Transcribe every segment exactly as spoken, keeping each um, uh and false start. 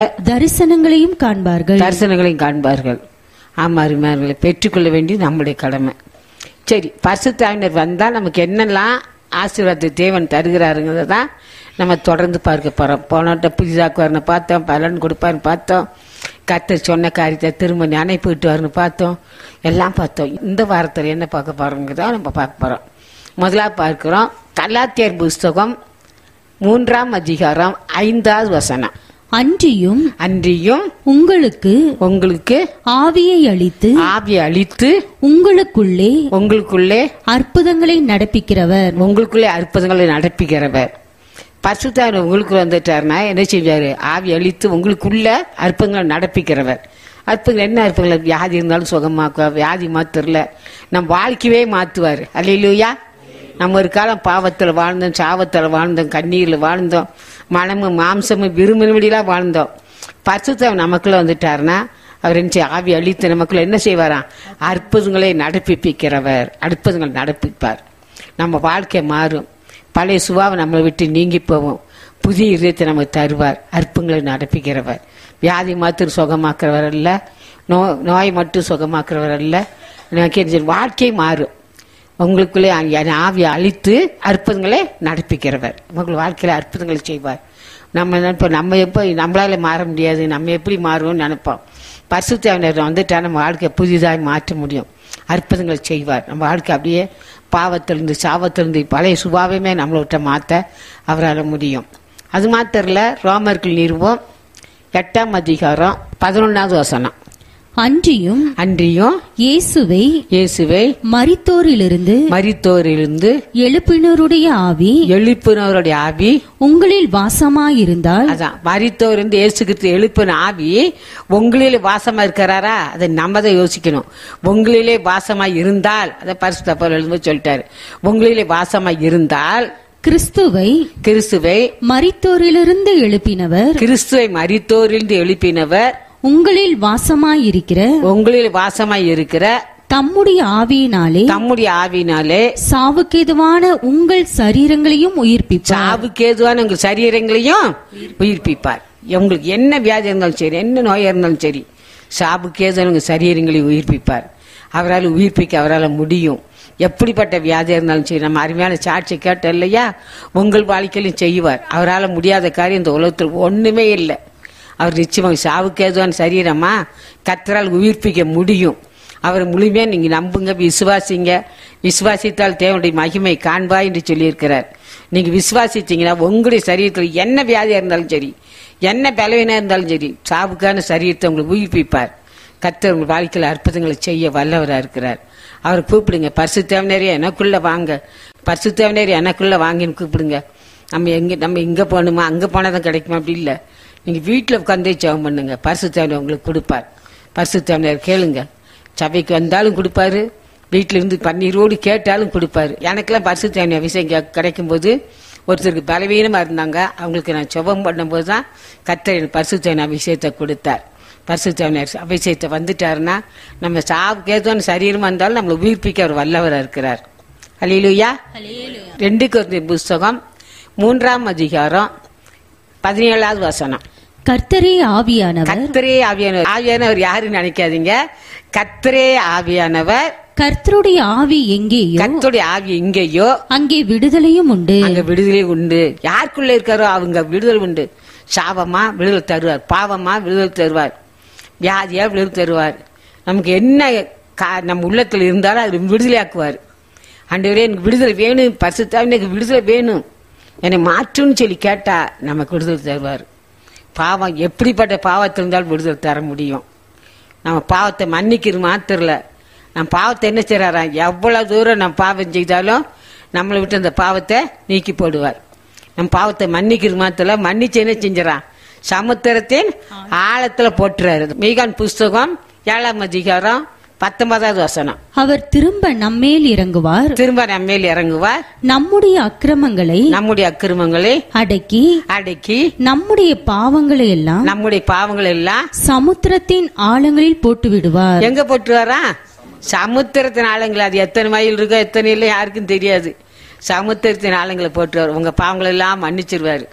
தரிசனங்களையும் காண்பார்கள் தரிசனங்களையும் காண்பார்கள். ஆமாரிமார்களை பெற்றுக்கொள்ள வேண்டியது நம்முடைய கடமை. சரி, பரிசுத்த ஆவியானவர் வந்தால் நமக்கு என்னெல்லாம் ஆசீர்வாதத்தை தேவன் தருகிறாருங்கிறத தான் நம்ம தொடர்ந்து பார்க்க போகிறோம். போனோட்ட புதிதாக்குவார்னு பார்த்தோம், பலன் கொடுப்பாருன்னு பார்த்தோம், கர்த்தர் சொன்ன காரியத்தை திரும்ப நினைப்புட்டுவார்னு பார்த்தோம், எல்லாம் பார்த்தோம். இந்த வாரத்தில் என்ன பார்க்க போகிறோங்கிறத நம்ம பார்க்க போகிறோம். முதலாக பார்க்கிறோம் கலாத்தியர் புஸ்தகம் மூன்றாம் அதிகாரம் ஐந்தாவது வசனம். அன்றியும் அன்றியும் உங்களுக்கு உங்களுக்கு ஆவியை அளித்து ஆவியை அளித்து உங்களுக்குள்ளே உங்களுக்குள்ளே அற்புதங்களை நடப்பிக்கிறவர் உங்களுக்குள்ளே அற்புதங்களை நடப்பிக்கிறவர். பரிசுத்த ஆவியானவர் உங்களுக்கு வந்துட்டாருன்னா என்ன செய்வாரு? ஆவி அளித்து உங்களுக்குள்ள அற்புதங்களை நடப்பிக்கிறவர். அற்புதங்கள் என்ன அற்புதங்கள்? வியாதி இருந்தாலும் சுகமாக்குவார், வியாதி மாத்திரல நம் வாழ்க்கையே மாற்றுவார். அல்லேலூயா. நம்ம ஒரு காலம் பாவத்தில் வாழ்ந்தோம், சாவத்தில் வாழ்ந்தோம், கண்ணீரில் வாழ்ந்தோம், மனமும் மாம்சமும் விரும்பினபடியெல்லாம் வாழ்ந்தோம். பரிசுத்த ஆவி நமக்குள்ள வந்துட்டாருன்னா அவர் என்ன ஆவி அளித்து நமக்குள்ள என்ன செய்வாராம்? அற்புதங்களை நடப்பிப்பிக்கிறவர். அற்புதங்களை நடப்பிப்பார். நம்ம வாழ்க்கை மாறும். பழைய சுபாவை நம்மளை விட்டு நீங்கி போவோம். புதிய இதயத்தை நமக்கு தருவார். அற்புதங்களை நடப்பிக்கிறவர். வியாதி மாத்திரம் சுகமாக்குறவர் அல்ல, நோ நோய் மட்டும் சுகமாக்குறவர் அல்ல. எனக்கு வாழ்க்கை மாறும். உங்களுக்குள்ளே ஆவியை அழித்து அற்புதங்களை நடப்பிக்கிறவர். உங்கள் வாழ்க்கையில் அற்புதங்களை செய்வார். நம்ம நினைப்போம் நம்ம எப்போ நம்மளால மாற முடியாது, நம்ம எப்படி மாறுவோம்னு நினைப்போம். பரிசுத்த ஆவியானவர் வந்துட்டா நம்ம வாழ்க்கையை புதிதாக மாற்ற முடியும். அற்புதங்களை செய்வார். நம்ம வாழ்க்கை அப்படியே பாவத்திலிருந்து சாவத்திலிருந்து பழைய சுபாவமே நம்மளை விட்ட மாற்ற அவரால் முடியும். அது மாத்திரல, ரோமர்கள் நிறுவம் எட்டாம் அதிகாரம் பதினொன்றாவது வசனம். அன்றியும் அன்றியும் இயேசுவை இயேசுவை மரித்தோரிலிருந்து மரித்தோரிலிருந்து எழுப்பினருடைய ஆவி எழுப்பினவருடைய ஆவி உங்களில் வாசமாயிருந்தால், அதான் மரித்தோரிலிருந்து இயேசு கிறிஸ்து எழுப்பின ஆவி உங்களிலே வாசமா இருக்கிறாரா? அதை நம்ம தான் யோசிக்கணும். உங்களிலே வாசமா இருந்தால், அதை பரிசுத்த பவுல் எழுதும்போது சொல்லிட்டாரு, உங்களிலே வாசமா இருந்தால் கிறிஸ்துவை கிறிஸ்துவை மரித்தோரிலிருந்து எழுப்பினவர் கிறிஸ்துவை மரித்தோரிலிருந்து எழுப்பினவர் உங்களில் வாசமாயிருக்கிற உங்களில் வாசமாய் இருக்கிற தம்முடைய ஆவியினாலே தம்முடைய ஆவியினாலே சாவுக்கேதுவான உங்கள் சரீரங்களையும் உயிர்ப்பிப்பார். சாவுக்கேதுவான உங்கள் சரீரங்களையும் உயிர்ப்பிப்பார். உங்களுக்கு என்ன வியாதி இருந்தாலும் சரி, என்ன நோயா இருந்தாலும் சரி, சாவுக்கேதுவான உங்கள் சரீரங்களையும் உயிர்ப்பிப்பார். அவரால் உயிர்ப்பிக்க அவரால் முடியும். எப்படிப்பட்ட வியாதியாக இருந்தாலும் சரி, நம்ம அருமையான சாட்சி கேட்டோம் இல்லையா, உங்கள் வாழ்க்கையிலும் செய்வார். அவரால் முடியாத காரியம் இந்த உலகத்தில் ஒண்ணுமே இல்லை. அவர் நிச்சயமாக சாவுக்கு ஏதுவான சரீரமா கர்த்தரால் உயிர்ப்பிக்க முடியும். அவர் முழுமையா நீங்க நம்புங்க, விசுவாசிங்க. விசுவாசித்தால் தேவனுடைய மகிமை காண்பா என்று சொல்லியிருக்கிறார். நீங்க விசுவாசிச்சீங்கன்னா உங்களுடைய சரீரத்தில் என்ன வியாதியா இருந்தாலும் சரி, என்ன பலவீனா இருந்தாலும் சரி, சாவுக்கான சரீரத்தை உங்களுக்கு உயிர்ப்பிப்பார். கர்த்தர் உங்கள் வாழ்க்கையில் அற்புதங்களை செய்ய வல்லவரா இருக்கிறார். அவரை கூப்பிடுங்க. பரிசுத்த ஆவியானவரே எனக்குள்ள வாங்க, பரிசுத்த ஆவியானவரே எனக்குள்ள வாங்கின்னு கூப்பிடுங்க. நம்ம எங்க நம்ம இங்க போகணுமா, அங்க போனாதான் கிடைக்குமா? அப்படி இல்லை. நீங்க வீட்டில் உட்காந்தே ஜெபம் பண்ணுங்க. பரிசுத்த ஆவியானவர் உங்களுக்கு கொடுப்பார். பரிசுத்த ஆவியானவர் கேளுங்க. சபைக்கு வந்தாலும் கொடுப்பாரு, வீட்டில இருந்து பன்னீரோடு கேட்டாலும் கொடுப்பாரு. எனக்கெல்லாம் பரிசுத்த ஆவியானவர் அபிஷேகம் கிடைக்கும் போது ஒருத்தருக்கு பலவீனமா இருந்தாங்க, அவங்களுக்கு நான் ஜெபம் பண்ணும்போது தான் கர்த்தர் எனக்கு பரிசுத்த ஆவியானவர் அபிஷேகத்தை கொடுத்தார். பரிசுத்த ஆவியானவர் அபிஷேகத்தை வந்துட்டாருன்னா நம்ம சாவுக்கு ஏதுவான சரீரமா இருந்தாலும் நம்மளை உயிர்ப்பிக்க அவர் வல்லவரா இருக்கிறார். அல்லேலூயா. ரெண்டு கொரிந்தியர் புஸ்தகம் மூன்றாம் அதிகாரம் பதினேழாவது வசனம். கர்த்தரே ஆவியானவர் கர்த்தரே ஆவியானவர். ஆவியானவர் யாருன்னு நினைக்காதீங்க, கர்த்தரே ஆவியானவர். கர்த்தருடைய ஆவி எங்கேயோ கர்த்தருடைய ஆவி எங்கேயோ அங்கே விடுதலையும் உண்டு. அங்க விடுதலை உண்டு. யாருக்குள்ள இருக்காரோ அவங்க விடுதலை உண்டு. சாபமா விடுதலை தருவார், பாவமா விடுதலை தருவார், வியாதியா விடுதலை தருவார். நமக்கு என்ன நம்ம உள்ளத்துல இருந்தாலும் அது விடுதலையாக்குவார். ஆண்டவரே எனக்கு விடுதலை வேணும், பரிசுத்த எனக்கு விடுதலை வேணும், என்னை மாற்றுன்னு சொல்லி கேட்டா நமக்கு விடுதலை தருவார். பாவம் எப்படிப்பட்ட பாவத்தில் இருந்தாலும் விடுதலை தர முடியும். நம்ம பாவத்தை மன்னிக்கிறது மாத்திரல, நம்ம பாவத்தை என்ன செய்யறாரா, எவ்வளவு தூரம் நம்ம பாவம் செய்தாலும் நம்மளை விட்டு அந்த பாவத்தை நீக்கி போடுவார். நம்ம பாவத்தை மன்னிக்கிறது மாத்திர மன்னிச்சு என்ன செஞ்சான், சமுத்திரத்தின் ஆழத்துல போட்டுறாரு. மீகான் புஸ்தகம் ஏழாம் அதிகாரம் பத்தொன்பதாவது வசனம். அவர் திரும்ப நம்மேல் இறங்குவார், திரும்ப நம்மேல் இறங்குவார், நம்முடைய அக்கிரமங்களை நம்முடைய அக்கிரமங்களை அடக்கி அடக்கி நம்முடைய பாவங்களை எல்லாம் நம்முடைய பாவங்களை எல்லாம் சமுத்திரத்தின் ஆழங்களில் போட்டு விடுவார். எங்க போட்டுவாரா? சமுத்திரத்தின் ஆழங்கள். அது எத்தனை மைல் இருக்கோ எத்தனை இல்லை யாருக்கும் தெரியாது. சமுத்திரத்தின் ஆழங்களை போட்டுவார். உங்க பாவங்களை எல்லாம் மன்னிச்சிருவாரு.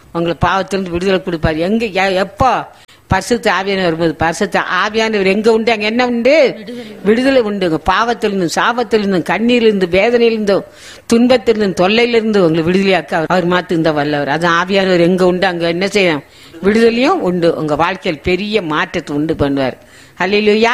உங்களுக்கு பாவத்திலிருந்து விடுதலை கொடுப்பார். எங்க எ- எப்போ பரிசுத்த ஆவியானவர் வரும்போது, பரிசுத்த ஆவியானவர் எங்க உண்டு அங்க என்ன உண்டு? விடுதலை உண்டு. பாவத்திலிருந்து, சாபத்திலிருந்து, கண்ணீரிலிருந்து, வேதனையிலிருந்து, துன்பத்திலிருந்து, தொல்லையிலிருந்து உங்களை விடுதலையாக்க அவர் மாத்து இந்த வல்லவர். அது ஆவியானவர் எங்க உண்டு அங்க என்ன செய்யணும்? விடுதலையும் உண்டு. உங்க வாழ்க்கையில் பெரிய மாற்றத்தை உண்டு பண்ணுவார். அல்லேலூயா.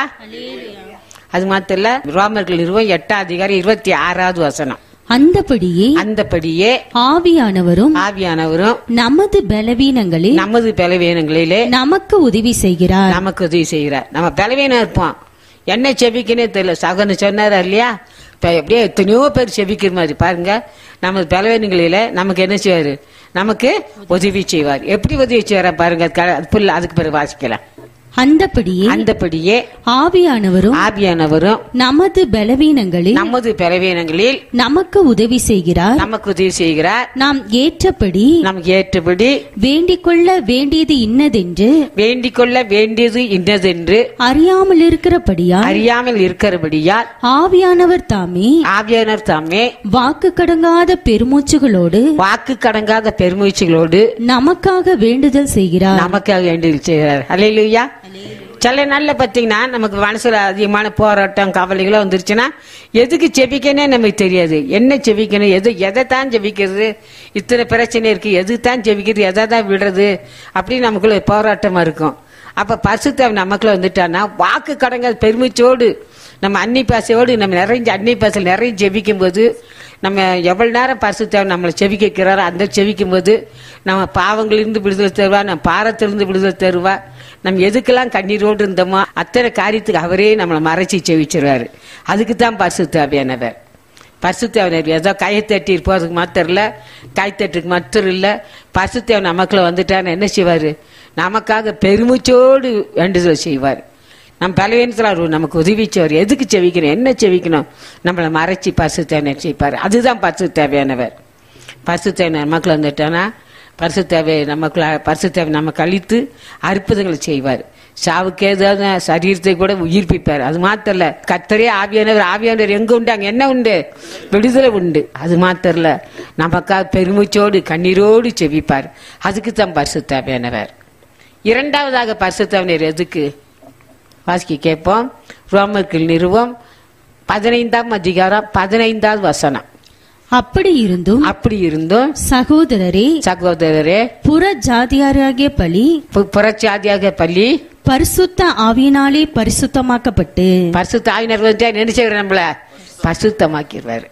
அது மாத்திரம் இல்ல, ரோமர்கள் நிறுவம் எட்டாம் அதிகாரம் இருபத்தி ஆறாவது வசனம். அந்தபடியே அந்தபடியே ஆவியானவரும் ஆவியானவரும் நமது பலவீனங்களில் நமது பலவீனங்களிலே நமக்கு உதவி செய்கிறார். நமக்கு உதவி செய்கிறார். நம்ம பலவீனம் இருப்போம், என்ன செபிக்கனே தெரியல. சகன்னு சொன்னாரா இல்லையா? இப்ப எப்படியே எத்தனையோ பேர் செபிக்கிற மாதிரி பாருங்க. நமது பலவீனங்களில நமக்கு என்ன செய்வாரு? நமக்கு உதவி செய்வார். எப்படி உதவி செய்வாரா பாருங்க. அதுக்கு அதுக்கு பிறகு வாசிக்கலாம். அந்தபடியே அந்தபடியே ஆவியானவரும் ஆவியானவரும் நமது பலவீனங்களில் நமது பலவீனங்களில் நமக்கு உதவி செய்கிறார். நமக்கு உதவி செய்கிறார். நாம் ஏற்றபடி நமக்கு ஏற்றபடி வேண்டிக் கொள்ள வேண்டியது இன்னதென்று வேண்டிக் கொள்ள வேண்டியது இன்னதென்று அறியாமல் இருக்கிறபடியால் அறியாமல் இருக்கிறபடியால் ஆவியானவர் தாமே ஆவியானவர் தாமே வாக்கு கடங்காத பெருமூச்சுகளோடு வாக்கு கடங்காத பெருமுயற்சிகளோடு நமக்காக வேண்டுதல் செய்கிறார். நமக்காக வேண்டுதல் செய்கிறார். அல்லேலூயா. சில நாள்ல பாத்தீங்கன்னா நமக்கு மனசுல அதிகமான போராட்டம் கவலைகளோ வந்துருச்சுன்னா எதுக்கு செபிக்கனே நமக்கு தெரியாது. என்ன செபிக்கணும், எது எதை தான் செபிக்கிறது, இத்தனை பிரச்சனை இருக்கு, எது தான் செபிக்கிறது, எதை தான் விடுறது, அப்படின்னு நமக்குள்ள போராட்டமா இருக்கும். அப்ப பரிசுத்த நமக்குள்ள வந்துட்டான்னா வாக்கு கடங்காத பெருமிச்சோடு நம்ம அன்னி பாசையோடு நம்ம நிறைஞ்ச அன்னி பாசையில் நிறைய ஜெபிக்கும் போது, நம்ம எவ்வளவு நேரம் பரிசுத்த நம்மளை செவிக்க வைக்கிறாரோ அந்த செவிக்கும் போது நம்ம பாவங்களிலிருந்து விடுதலை தருவா, நம்ம பாரத்திலிருந்து விடுதலை தருவா. நம்ம எதுக்கெல்லாம் கண்ணீரோடு இருந்தோமோ அத்தனை காரியத்துக்கு அவரே நம்மளை மறைச்சி செவிச்சிருவாரு. அதுக்கு தான் பரிசுத்த ஆவியானவர். பரிசுத்த ஆவியானவர் ஏதோ கைத்தட்டி போறதுக்கு மாத்திரம் இல்ல, கைத்தட்டுக்கு மாத்திரம் இல்ல, பரிசுத்த நமக்குள்ள வந்துட்டான்னு என்ன செய்வாரு? நமக்காக பெருமிச்சோடு வேண்டுதல் செய்வார். நம்ம பலவீனத்தில் நமக்கு உதவி செய்வார். எதுக்கு செவிக்கணும், என்ன செவிக்கணும், நம்மளை மறைச்சி பரிசுத்த செய்வார். அதுதான் பரிசுத்த ஆவியானவர். பரிசுத்த நமக்குள்ள வந்துட்டானா பரிசுத்தாவை நமக்குள்ள பரிசுத்தாவை நமக்கு அழித்து அற்புதங்களை செய்வார். சாவுக்கு ஏதாவது சரீரத்தை கூட உயிர்ப்பிப்பார். அது மாத்திரம் இல்ல, கர்த்தரே ஆவியானவர். ஆவியானவர் எங்க உண்டு அங்க என்ன உண்டு? விடுதலை உண்டு. அது மாத்திரம் இல்ல, நமக்காக பெருமிச்சோடு கண்ணீரோடு செவிப்பார். அதுக்கு தான் பரிசுத்த ஆவியானவர். இரண்டாவதாக பரிசுத்தாவினர் எதுக்கு வாசிக்க கேட்போம். ரோமர்கள் நிறுவம் பதினைந்தாம் அதிகாரம் பதினைந்தாவது வசனம். அப்படி இருந்தும் அப்படி இருந்தும் சகோதரரே சகோதரரே புற ஜாதியாராகிய பலி புறச்சாதியாக பள்ளி பரிசுத்த ஆவியினாலே பரிசுத்தமாக்கப்பட்டு பரிசுத்த ஆவியினர் வந்து என்ன செய்வார்? நம்மள பரிசுத்தமாக்கிடுவாரு.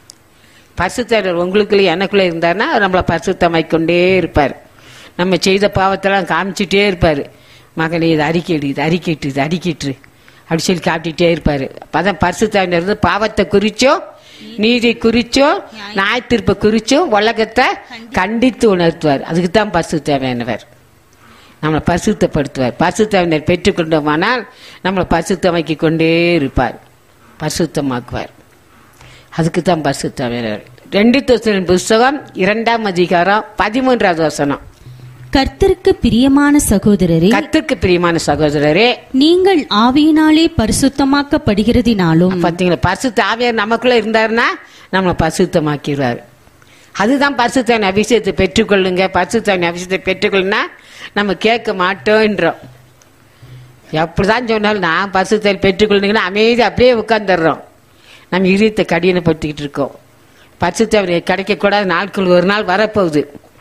பரிசுத்தர் உங்களுக்குள்ள எனக்குள்ள இருந்தாருன்னா நம்மளை பரிசுத்தமாக்கி கொண்டே இருப்பார். நம்ம செய்த பாவத்தெல்லாம் காமிச்சுட்டே இருப்பாரு. மகனே இது அறிக்கையிடு, இது அறிக்கைட்டு, இது அறிக்கிட்டு அப்படி சொல்லி காட்டிகிட்டே இருப்பாரு. அப்பதான் பரிசுத்தாவினர் இருந்து பாவத்தை குறிச்சோ நீதி குறிச்சோ நியாயத்தீர்ப்பை குறிச்சோ உலகத்தை கண்டித்து உணர்த்துவார். அதுக்கு தான் பரிசுத்தாவியானவர் நம்மளை பரிசுத்தப்படுத்துவார். பரிசுத்தாவினர் பெற்றுக்கொண்டோமானால் நம்மளை பரிசுத்தமாக்கி கொண்டே இருப்பார், பரிசுத்தமாக்குவார். அதுக்கு தான் பரிசுத்தாவியானவர். ரெண்டு தெசலோனிக்கேயர் புஸ்தகம் இரண்டாம் அதிகாரம் பதிமூன்றாவது வசனம். கர்த்தருக்கு பிரியமான சகோதரரே கர்த்தருக்கு பிரியமான சகோதரரே நீங்கள் ஆவியினாலே பரிசுத்தமாக்கப்படுகிறதினாலும். பாத்தீங்களா, பரிசுத்த ஆவியார் நமக்குள்ள இருந்தாருன்னா நம்மளை பரிசுத்தமாக்கிறார். அதுதான் பரிசுத்தாவின் அபிஷேகத்தை பெற்றுக்கொள்ளுங்க. பரிசுத்தாவின் அபிஷேகத்தை பெற்றுக்கொள்ளுனா நம்ம கேட்க மாட்டோன்றோம். எப்படிதான் சொன்னாலும் நான் பரிசுத்தாவின் பெற்றுக்கொள்ளுங்கன்னா அமைதி அப்படியே உட்கார்ந்துடுறோம். நம்ம இதயத்தை கடினப்படுத்திக்கிட்டு இருக்கோம். பரிசுத்தாவின் கிடைக்கக்கூடாத நாட்கள் ஒரு நாள் வரப்போகுது.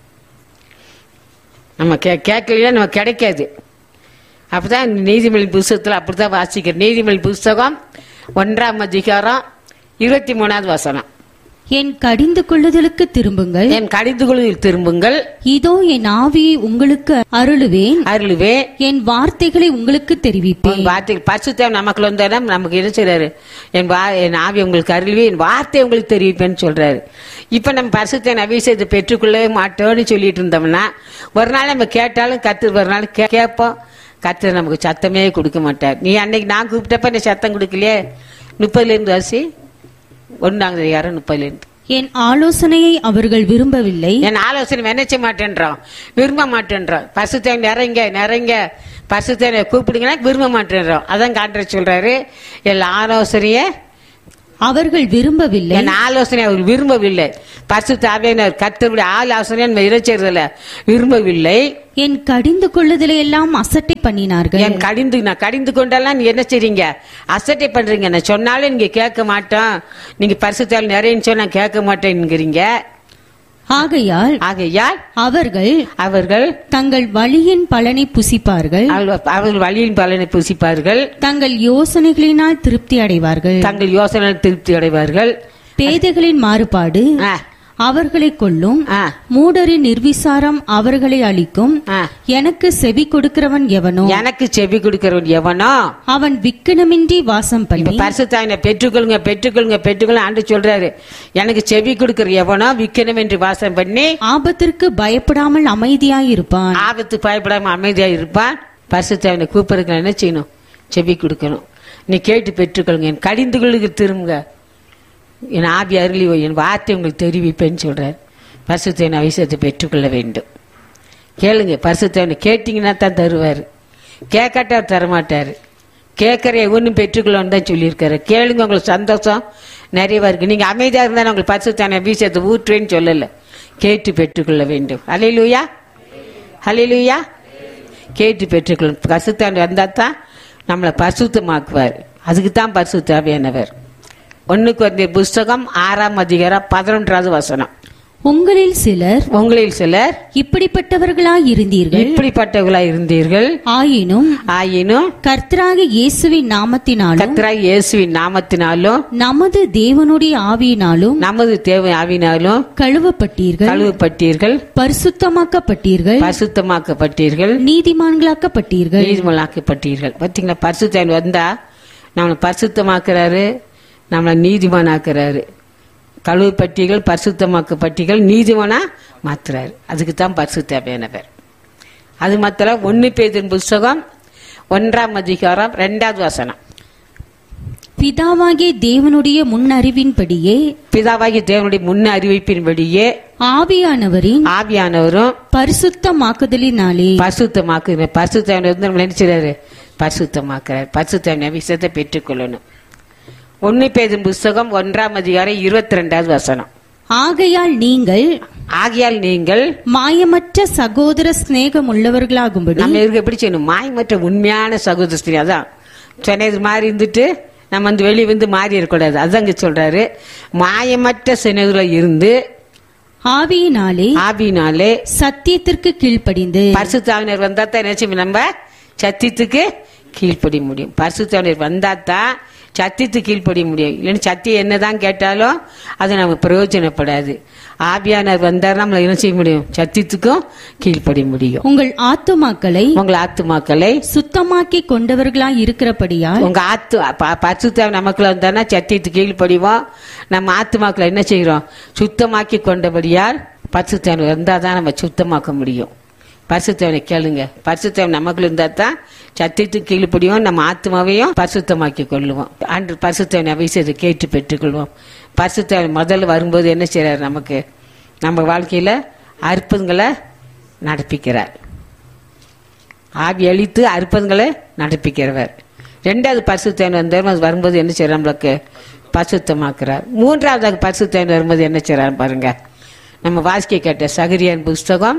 நம்ம கே கேட்கலையா நம்ம கிடைக்காது. அப்பதான் நீதிமொழி புஸ்தகத்தில் அப்படித்தான் வாசிக்கிறோம். நீதிமொழி புஸ்தகம் ஒன்றாம் அதிகாரம் இருபத்தி மூணாவது வசனம். என் கடிந்து கொள்ளுதலுக்கு திரும்புங்கள், என் கடிந்து கொள்ளுதல் திரும்புங்கள். இதோ என் ஆவியை உங்களுக்கு அருளுவேன், அருளுவே என் வார்த்தைகளை உங்களுக்கு தெரிவிப்பேன். வார்த்தைகள் பரிசுத்தம் நமக்குள்ள வந்தா நமக்கு என்ன செய்றாரு? என் வா என் ஆவி உங்களுக்கு அருளுவே, என் வார்த்தை உங்களுக்கு தெரிவிப்பேன்னு சொல்றாரு. இப்ப நம்ம பரிசுத்த அபிஷேகத்தை பெற்றுக்கொள்ளவே மாட்டோம்னு சொல்லிட்டு இருந்தோம்னா ஒரு நாள் நம்ம கேட்டாலும் கத்து ஒரு நாள் கேட்போம், கத்து நமக்கு சத்தமே கொடுக்க மாட்டார். நீ அன்னைக்கு நான் கூப்பிட்டப்ப நீ சத்தம் கொடுக்கலையே. முப்பதுல இருந்து வாசி ஒன்னாங்க யாரும் முப்பதுல இருந்து. என் ஆலோசனையை அவர்கள் விரும்பவில்லை, என் ஆலோசனை நினைச்ச மாட்டேன்றோம், விரும்ப மாட்டேன்றோம். பரிசுத்த நிறைங்க நிறைங்க பரிசுத்த கூப்பிடுங்கன்னா விரும்ப மாட்டேன்றோம். அதான் காண்ற சொல்றாரு, என் ஆலோசனைய அவர்கள் விரும்பவில்லை. என் ஆலோசனை அவர் விரும்பவில்லை. பரிசுத்த ஆவியானவர் கர்த்தருடைய ஆலோசனை நம்ம இறைச்சல விரும்பவில்லை. என் கடிந்து கொள்ளுதலை எல்லாம் அசட்டை பண்ணினார்கள். என் கடிந்து நான் கடிந்து கொண்டெல்லாம் நீ என்ன செய்றீங்க? அசட்டை பண்றீங்க. நான் சொன்னாலும் நீங்க கேட்க மாட்டோம். நீங்க பரிசுத்த ஆவி நிறைய சொன்னா கேட்க மாட்டேங்கிறீங்க. ஆகையால் ஆகையால் அவர்கள் அவர்கள் தங்கள் வழியின் பலனை புசிப்பார்கள். அவர்கள் வழியின் பலனை புசிப்பார்கள். தங்கள் யோசனைகளினால் திருப்தி அடைவார்கள். தங்கள் யோசனை திருப்தி அடைவார்கள். பேதைகளின் மாறுபாடு அவர்களை கொல்லும். மூடரின் நிர்விசாரம் அவர்களை அழிக்கும். எனக்கு செவி கொடுக்கிறவன் எவனோ எனக்கு செவி கொடுக்கிறவன் எவனோ அவன் விக்கினமின்றி வாசம் பண்ணி. பரிசுத்தாவியை பெற்றுக்கொள்ளுங்க பெற்றுக்கொள்ளுங்க பெற்றுக்கொள்ள ஆண்டு சொல்றாரு. எனக்கு செவி கொடுக்கிற எவனோ விக்கினமின்றி வாசம் பண்ணி ஆபத்திற்கு பயப்படாமல் அமைதியாயிருப்பான். ஆபத்து பயப்படாம அமைதியா இருப்பான். பரிசுத்தாவியை கூப்பிடுங்க என்ன செய்யணும்? செவி கொடுக்கணும். நீ கேட்டு பெற்றுக்கொள்ளுங்க. என் கடிந்து கொள்ளுங்க திரும்புங்க. என் ஆவி அருளி என் வார்த்தை உங்களுக்கு தெரிவிப்பேன்னு சொல்றாரு. பரிசுத்த விஷயத்தை பெற்றுக்கொள்ள வேண்டும். கேளுங்க. பரிசுத்த கேட்டீங்கன்னா தான் தருவாரு. கேட்காட்டா தரமாட்டாரு. கேட்கற ஒன்னும் பெற்றுக்கொள்ளன்னு தான் சொல்லியிருக்காரு. கேளுங்க, உங்களுக்கு சந்தோஷம் நிறைய இருக்கு. நீங்க அமைதியா இருந்தா உங்களுக்கு பரிசுத்த விஷயத்தை ஊற்றுவேன்னு சொல்லல. கேட்டு பெற்றுக்கொள்ள வேண்டும். ஹல்லேலூயா ஹல்லேலூயா. கேட்டு பெற்றுக்கொள்ளும். பரிசுத்த வந்தா தான் நம்மளை பரிசுத்தமாக்குவார். அதுக்கு தான் பரிசுத்த ஆவியானவர். ஒன்னு கொரிந்தியர் புஸ்தகம் ஆறாம் அதிகாரம் பதினொன்றாவது வசனம். உங்களில் சிலர் உங்களில் சிலர் இப்படிப்பட்டவர்களாய் இருந்தீர்கள் இப்படிப்பட்டவர்களாய் இருந்தீர்கள் ஆயினும் ஆயினும் கர்த்தராகிய இயேசுவின் நாமத்தினாலும் கர்த்தராகிய இயேசுவின் நாமத்தினாலும் நமது தேவனுடைய ஆவியினாலும் நமது தேவ ஆவியினாலும் கழுவப்பட்டீர்கள் கழுவப்பட்டீர்கள் பரிசுத்தமாக்கப்பட்டீர்கள் பரிசுத்தமாக்கப்பட்டீர்கள் நீதிமான்களாக்கப்பட்டீர்கள் நீதிமான்களாக்கப்பட்டீர்கள். பாத்தீங்களா? பரிசுத்தம் வந்தா நம்மளை பரிசுத்தமாக்குறாரு, நம்மளை நீதிமான் ஆக்குறாரு. கழுவப்பட்டீர்கள் பரிசுத்தமாக்கப்பட்டீர்கள் நீதிமானா மாத்துறாரு. அதுக்கு தான் பரிசுத்த ஆவியானவர். அது மாத்திர ஒன்னு பேதுரு புஸ்தகம் ஒன்றாம் அதிகாரம் இரண்டாவது வசனம். பிதாவாகிய தேவனுடைய முன் அறிவின்படியே பிதாவாகிய தேவனுடைய முன் அறிவிப்பின்படியே ஆவியானவரின் ஆவியானவரும் பரிசுத்தமாக்குதலினாலே பரிசுத்தமாக்கு பரிசுத்த நினைச்சாரு பரிசுத்தமாக்குறாரு. பரிசுத்த விஷயத்தை பெற்றுக்கொள்ளணும். ஒன்னு பேதுரு புஸ்தகம் ஒன்றாம் அதிகாரம் இருபத்தி ரெண்டாவது வசனம். ஆகையால் நீங்கள் ஆகையால் நீங்கள் மாயமற்ற சகோதர சிநேகம் உள்ளவர்களாகும்படி நம்ம இருக்கு எப்படி செய்யணும்? மாயமற்ற உண்மையான சகோதர ஸ்திரீ. அதான் சொன்னது மாதிரி இருந்துட்டு நம்ம வந்து வெளியே வந்து மாறி இருக்கக்கூடாது. அதாங்க சொல்றாரு. மாயமற்ற சிநேகத்துல இருந்து ஆவியினாலே ஆவியினாலே சத்தியத்திற்கு கீழ்ப்படிந்து பரிசுத்த ஆவியானவர் வந்தா தான் என்ன நம்ம சத்தியத்துக்கு கீழ்ப்படிய முடியும். பரிசுத்த ஆவியானவர் வந்தா தான் சத்தியத்துக்கு கீழ்ப்படிய முடியும். இல்லைன்னு சத்தியம் என்னதான் கேட்டாலும் அது நமக்கு பிரயோஜனப்படாது. ஆவியானவர் வந்தார் நம்மள என்ன செய்ய முடியும்? சத்தியத்துக்கும் கீழ்ப்படிய முடியும். உங்கள் ஆத்துமாக்களை உங்கள் ஆத்துமாக்களை சுத்தமாக்கி கொண்டவர்களாய் இருக்கிறபடியால் உங்க ஆத்து பரிசுத்த நமக்குள்ள வந்தானா சத்தியத்துக்கு கீழ்ப்படிவோம். நம்ம ஆத்துமாக்களை என்ன செய்யறோம்? சுத்தமாக்கி கொண்டபடியால் பரிசுத்த வந்தாதான் நம்ம சுத்தமாக்க முடியும். பரிசுத்தவனை கேளுங்க. பரிசுத்தவன் நமக்குள்ள இருந்தா தான் சத்தியத்துக்கு கீழ்ப்படியும். நம்ம ஆத்மாவையும் பரிசுத்தமாக்கி கொள்ளுவோம். அன்று பரிசுத்தவன் அபிஷேகத்தை கேட்டு பெற்றுக்கொள்வோம். பரிசுத்தவன் முதல்ல வரும்போது என்ன செய்யறாரு? நமக்கு நம்ம வாழ்க்கையில அற்புதங்களை நடப்பிக்கிறார். ஆவி அழித்து அற்புதங்களை நடப்பிக்கிறவர். ரெண்டாவது பரிசுத்தவன் வந்தவர் வரும்போது என்ன செய்யறார்? நம்மளுக்கு பரிசுத்தமாக்குறார். மூன்றாவது பரிசுத்தவன் வரும்போது என்ன செய்யறாரு பாருங்க. நம்ம வாசிக்க கேட்ட சகரியான் புஸ்தகம்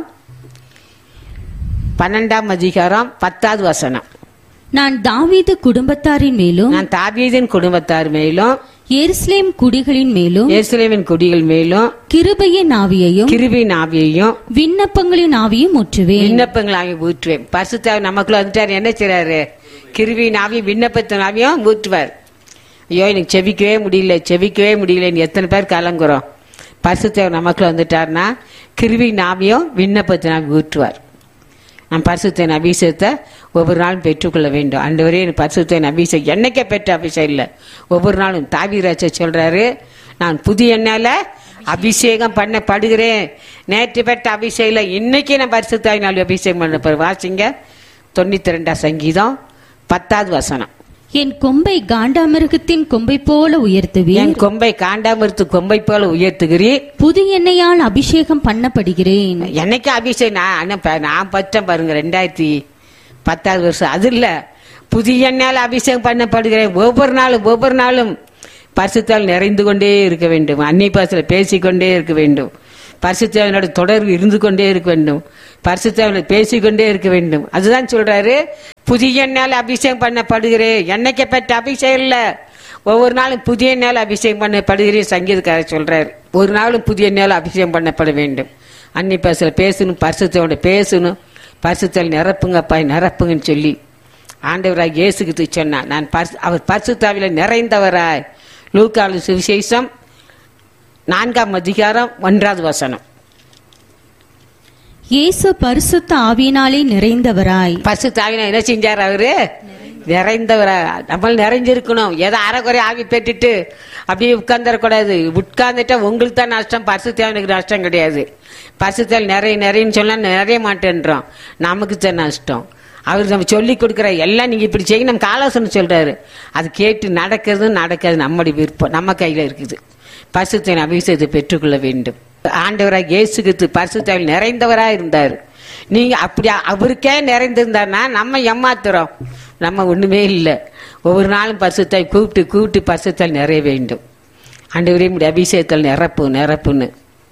பன்னெண்டாம் அதிகாரம் பத்தாவது வசனம். நான் தாவீது குடும்பத்தாரின் மேலும் நான் தாவீதின் குடும்பத்தார் மேலும் எருசலேம் குடிகளின் மேலும் எருசலேமின் குடிகள் மேலும் கிருபையின் ஆவியையும் கிருபையின் ஆவியையும் விண்ணப்பங்களின் ஆவியும் ஊற்றுவேன். விண்ணப்பங்கள் ஆவி ஊற்றுவேன். பரிசுத்த நமக்குள்ள வந்துட்டாரு. என்ன செய்யறாரு? கிருபையின் ஆவி விண்ணப்பத்தின் ஆவியும் ஊற்றுவார். ஐயோ எனக்கு செவிக்கவே முடியல செவிக்கவே முடியலன்னு எத்தனை பேர் கலங்குறோம். பரிசுத்த நமக்குள்ள வந்துட்டாருன்னா கிருபையின் ஆவியும் விண்ணப்பத்தின் ஆவி ஊற்றுவார். நம் பரிசுத்த அபிஷேகத்தை ஒவ்வொரு நாளும் பெற்றுக்கொள்ள வேண்டும். ஆண்டவரே எனக்கு பரிசுத்த அபிஷேகம் என்னைக்கே பெற்ற அபிஷேகம் இல்லை, ஒவ்வொரு நாளும். தாவீது சொல்றாரு, நான் புதிய எண்ணால அபிஷேகம் பண்ணப்படுகிறேன். நேற்று பெற்ற அபிஷேகம் இன்னைக்கு நான் பரிசுத்தாவினால் அபிஷேகம் பண்ண. வாசிங்க தொண்ணூத்தி ரெண்டாம் சங்கீதம் பத்தாவது வசனம். என் கொம்பை காண்டாமிருகத்தின் கொம்பை போல உயர்த்துவீர். என் கொம்பை காண்டாமிருத்து கொம்பை போல உயர்த்துகிறீர். புது எண்ணெயால் அபிஷேகம் பண்ணப்படுகிறேன். என்னைக்கு அபிஷேகம் நான் நான் பச்சேன் பாருங்க. ரெண்டாயிரத்தி பத்தாவது வருஷம் அது இல்ல, புதிய எண்ணெயால் அபிஷேகம் பண்ணப்படுகிறேன். ஒவ்வொரு நாளும் ஒவ்வொரு நாளும் பரிசுத்தால் நிறைந்து கொண்டே இருக்க வேண்டும். அந்நிய பாசையில பேசிக்கொண்டே இருக்க வேண்டும். பரிசுத்தாவினோட தொடர்பு இருந்து கொண்டே இருக்க வேண்டும். பரிசுத்தாவில பேசிக்கொண்டே இருக்க வேண்டும். அதுதான் சொல்றாரு, புதிய எண்ணால் அபிஷேகம் பண்ணப்படுகிறேன். என்னைக்கு பெற்ற அபிஷேகம் இல்ல, ஒவ்வொரு நாளும் புதிய எண்ணால் அபிஷேகம் பண்ணப்படுகிறேன் சங்கீதக்காரர் சொல்றாரு. ஒரு நாளும் புதிய எண்ணால் அபிஷேகம் பண்ணப்பட வேண்டும். அந்நிய பாசையில பேசணும், பரிசுத்தோட பேசணும். பரிசுத்தால் நிரப்புங்கப்பா நிரப்புங்கன்னு சொல்லி ஆண்டவராய் இயேசுக்கு சொன்னார். நான் அவர் பரிசுத்தாவில நிறைந்தவராய். லூக்காவின் சுவிசேஷம் நான்காம் அதிகாரம் ஒன்றாவது வசனம். இயேசு பரிசுத்த ஆவியினாலே நிறைந்தவராய். பரிசுத்த ஆவியினால என்ன செஞ்சார்? அவரு நிறைந்தவராய். நம்ம நிறைஞ்சிருக்கணும். ஏதோ அரைக்குறை ஆவி பெற்றுட்டு அப்படியே உட்கார்ந்துடக்கூடாது. உட்கார்ந்துட்டா உங்களுக்கு தான் நஷ்டம், பரிசுத்த ஆவினுக்கு நஷ்டம் கிடையாது. பரிசுத்தால் நிறைய நிறையன்னு சொன்னா நிறைய மாட்டேன்றோம், நமக்கு தான் நஷ்டம். அவர் நம்ம சொல்லி கொடுக்குற எல்லாம் நீங்க இப்படி செய்ய நமக்கு ஆலோசனை சொல்றாரு. அது கேட்டு நடக்கிறது நடக்காது நம்முடைய விருப்பம், நம்ம கையில இருக்குது. பரிசுத்த அபிஷேகத்தை பெற்றுக்கொள்ள வேண்டும். ஆண்டவராக இயேசு கிறிஸ்து பரிசுத்தாவில் நிறைந்தவராக இருந்தார். நீங்க அப்படி அவருக்கே நிறைந்திருந்தாருன்னா நம்ம ஏமாத்துறோம், நம்ம ஒண்ணுமே இல்லை. ஒவ்வொரு நாளும் பரிசுத்தாய் கூப்பிட்டு கூப்பிட்டு பரிசுத்தால் நிறைய வேண்டும். ஆண்டவரே நம்முடைய அபிஷேகத்தால் நிரப்பு நிரப்புன்னு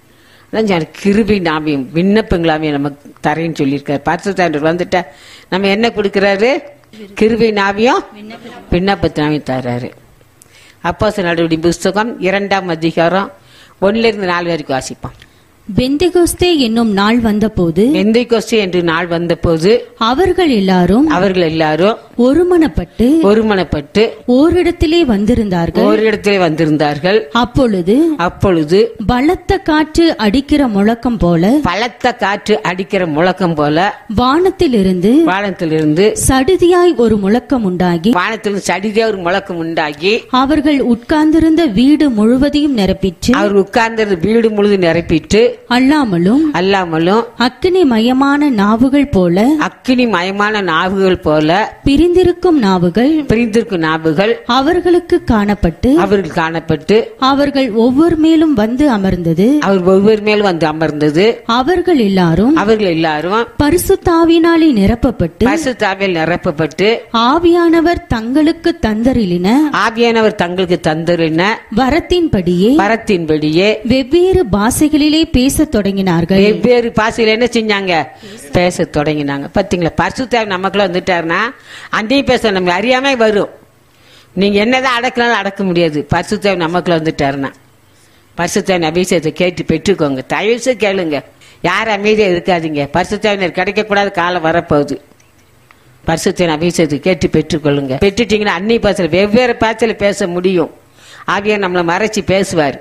அதான் கிருபை நாமியம் விண்ணப்பங்களாமே நமக்கு தரேன்னு சொல்லியிருக்காரு. பரிசுத்தாண்டவர் வந்துட்டா நம்ம என்ன கொடுக்கிறாரு? கிருபை நாவியம் விண்ணப்பத்தினாவையும் தர்றாரு. அப்போஸ்தலர் நடவடிக்கைகளின் புஸ்தகம் இரண்டாம் அதிகாரம் ஒன்னுல இருந்து நாலு வரைக்கும் வாசிப்போம். பெந்தெகோஸ்தே என்னும் நாள் வந்தபோது பெந்தெகோஸ்தே என்று நாள் வந்தபோது அவர்கள் எல்லாரும் அவர்கள் எல்லாரும் ஒருமனப்பட்டு ஒருமனப்பட்டு ஓரிடத்திலே வந்திருந்தார்கள் ஓரிடத்திலே வந்திருந்தார்கள். அப்பொழுது அப்பொழுது பலத்த காற்று அடிக்கிற முழக்கம் போல பலத்த காற்று அடிக்கிற முழக்கம் போல வானத்திலிருந்து வானத்திலிருந்து சடுதியாய் ஒரு முழக்கம் உண்டாகி வானத்திலிருந்து சடுதியாய் ஒரு முழக்கம் உண்டாகி அவர்கள் உட்கார்ந்திருந்த வீடு முழுவதையும் நிரப்பிற்று அவர் உட்கார்ந்திருந்த வீடு முழுவதும் நிரப்பிட்டு அல்லாமலும் அல்லாமலும் அக்கினி மயமான நாவுகள் போல அக்கினி மயமான நாவுகள் போல பிரிந்திருக்கும் நாவுகள் பிரிந்திருக்கும் நாவுகள் அவர்களுக்கு காணப்பட்டு அவர்கள் காணப்பட்டு அவர்கள் ஒவ்வொரு மேலும் வந்து அமர்ந்தது அவர் ஒவ்வொரு மேலும் வந்து அமர்ந்தது. அவர்கள் எல்லாரும் அவர்கள் எல்லாரும் பரிசுத்தாவினாலே நிரப்பப்பட்டு பரிசுத்தாவியால் நிரப்பப்பட்டு ஆவியானவர் தங்களுக்கு தந்தரிலின ஆவியானவர் தங்களுக்கு தந்தரின வரத்தின்படியே வரத்தின்படியே வெவ்வேறு பாஷைகளிலே பேச தொடங்கினார்கள். வெவ்வேறு பாஷையில என்ன செஞ்சாங்க? பேச தொடங்கினாங்க. பாத்தீங்களா? பரிசுத்தாவி நமக்குள்ள வந்துட்டாருன்னா அந்நிய பேச நமக்கு அறியாம வரும். நீங்க என்னதான் அடக்கலாம் அடக்க முடியாது. பரிசுத்தாவி நமக்குள்ள வந்துட்டாருன்னா பரிசுத்தாவின் அபிஷேகத்தை கேட்டு பெற்றுக்கோங்க. தயவுசு கேளுங்க. யாரும் அமைதியா இருக்காதீங்க. பரிசுத்தாவினர் கிடைக்க கூடாத காலம் வரப்போகுது. பரிசுத்தாவின் அபிஷேகத்தை கேட்டு பெற்றுக்கொள்ளுங்க. பெற்றுட்டீங்கன்னா அந்நிய பாஷையில வெவ்வேறு பாஷையில பேச முடியும். ஆவியா நம்மளை மறைச்சு பேசுவார்.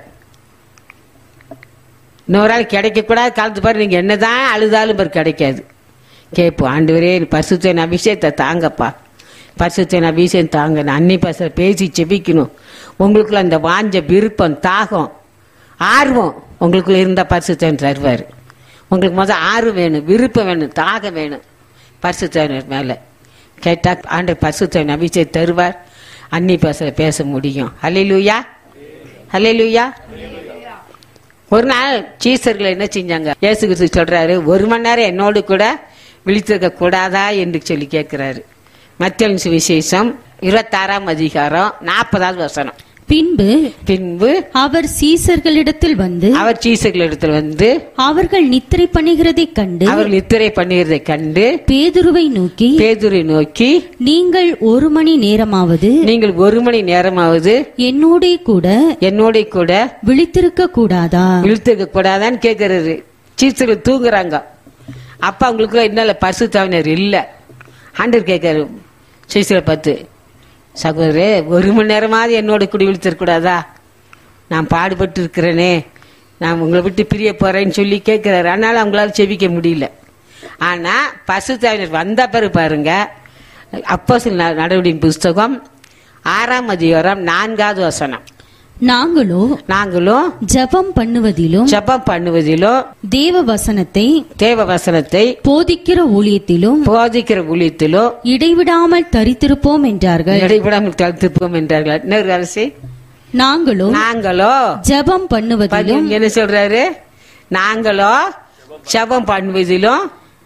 இன்னொரு ஆள் கிடைக்க கூடாது காலத்து பாரு. நீங்க என்னதான் அழுதாலும் பாரு கிடைக்காது. கேட்போம், ஆண்டவரே பரிசுத்தன் அபிஷேகத்தை தாங்கப்பா, பரிசுத்தன் அபிஷேகம் தாங்க. அன்னி பாச பேசி செபிக்கணும். உங்களுக்குள்ள அந்த வாஞ்ச விருப்பம் தாகம் ஆர்வம் உங்களுக்குள்ள இருந்த பரிசுத்தன் தருவார். உங்களுக்கு முதல் ஆர்வம் வேணும், விருப்பம் வேணும், தாகம் வேணும். பரிசுத்தன் மேல கேட்டா ஆண்டவர் பரிசுத்தன் அபிஷேகம் தருவார். அன்னி பாச பேச முடியும். ஹல்லேலூயா, ஹல்லேலூயா. ஒரு நாள் சீசர்கள் என்ன செஞ்சாங்க? இயேசு கிறிஸ்து சொல்றாரு, ஒரு மணி நேரம் என்னோடு கூட விழித்திருக்க கூடாதா என்று சொல்லி கேட்கிறாரு. மத்தேயு சுவிசேஷம் இருபத்தி ஆறாம் அதிகாரம் நாற்பதாவது வசனம். பின்பு பின்பு அவர் சீசர்களிடத்தில் வந்து அவர் சீசர்களிடத்தில் வந்து அவர்கள் நித்திரை பண்ணுகிறதை கண்டு அவர் நித்திரை பண்ணுகிறதை கண்டு பேதுருவை நோக்கி பேதுரை நோக்கி நீங்கள் ஒரு மணி நேரமாவது நீங்கள் ஒரு மணி நேரமாவது என்னோட கூட என்னோட கூட விழித்திருக்க கூடாதா விழித்திருக்க கூடாதான்னு கேட்கிறாரு. சீசர்கள் தூங்குறாங்க. அப்ப அவங்களுக்கு என்ன பரிசுத்தாவினர் இல்ல. ஆண்டவர் கேட்காரு சீசரை பார்த்து, சகோதரே ஒரு மணி நேரமாவது என்னோட கூட விழித்திருக்கூடாதா? நான் பாடுபட்டு இருக்கிறேனே, நான் உங்களை விட்டு பிரிய போறேன்னு சொல்லி கேட்கிறாரு. அதனால அவங்களால செபிக்க முடியல. ஆனா பரிசுத்தாவினர் வந்த பிறகு பாருங்க, அப்போஸ்தலர் நடவடிக்கைகளின் புஸ்தகம் ஆறாம் அதிகாரம் நான்காவது வசனம். நாங்களோ நாங்களோ ஜெபம் பண்ணுவதிலும் ஜெபம் பண்ணுவதிலும் தேவ வசனத்தை தேவ வசனத்தை போதிக்கிற ஊழியத்திலும் போதிக்கிற ஊழியத்திலும் இடைவிடாமல் தரித்திருப்போம் என்றார்கள். இடைவிடாமல் தரித்திருப்போம் என்றார்கள். இன்னொரு அரசி நாங்களோ நாங்களோ ஜெபம் பண்ணுவதிலும் என்ன சொல்றாரு? நாங்களோ ஜெபம் பண்ணுவதிலும்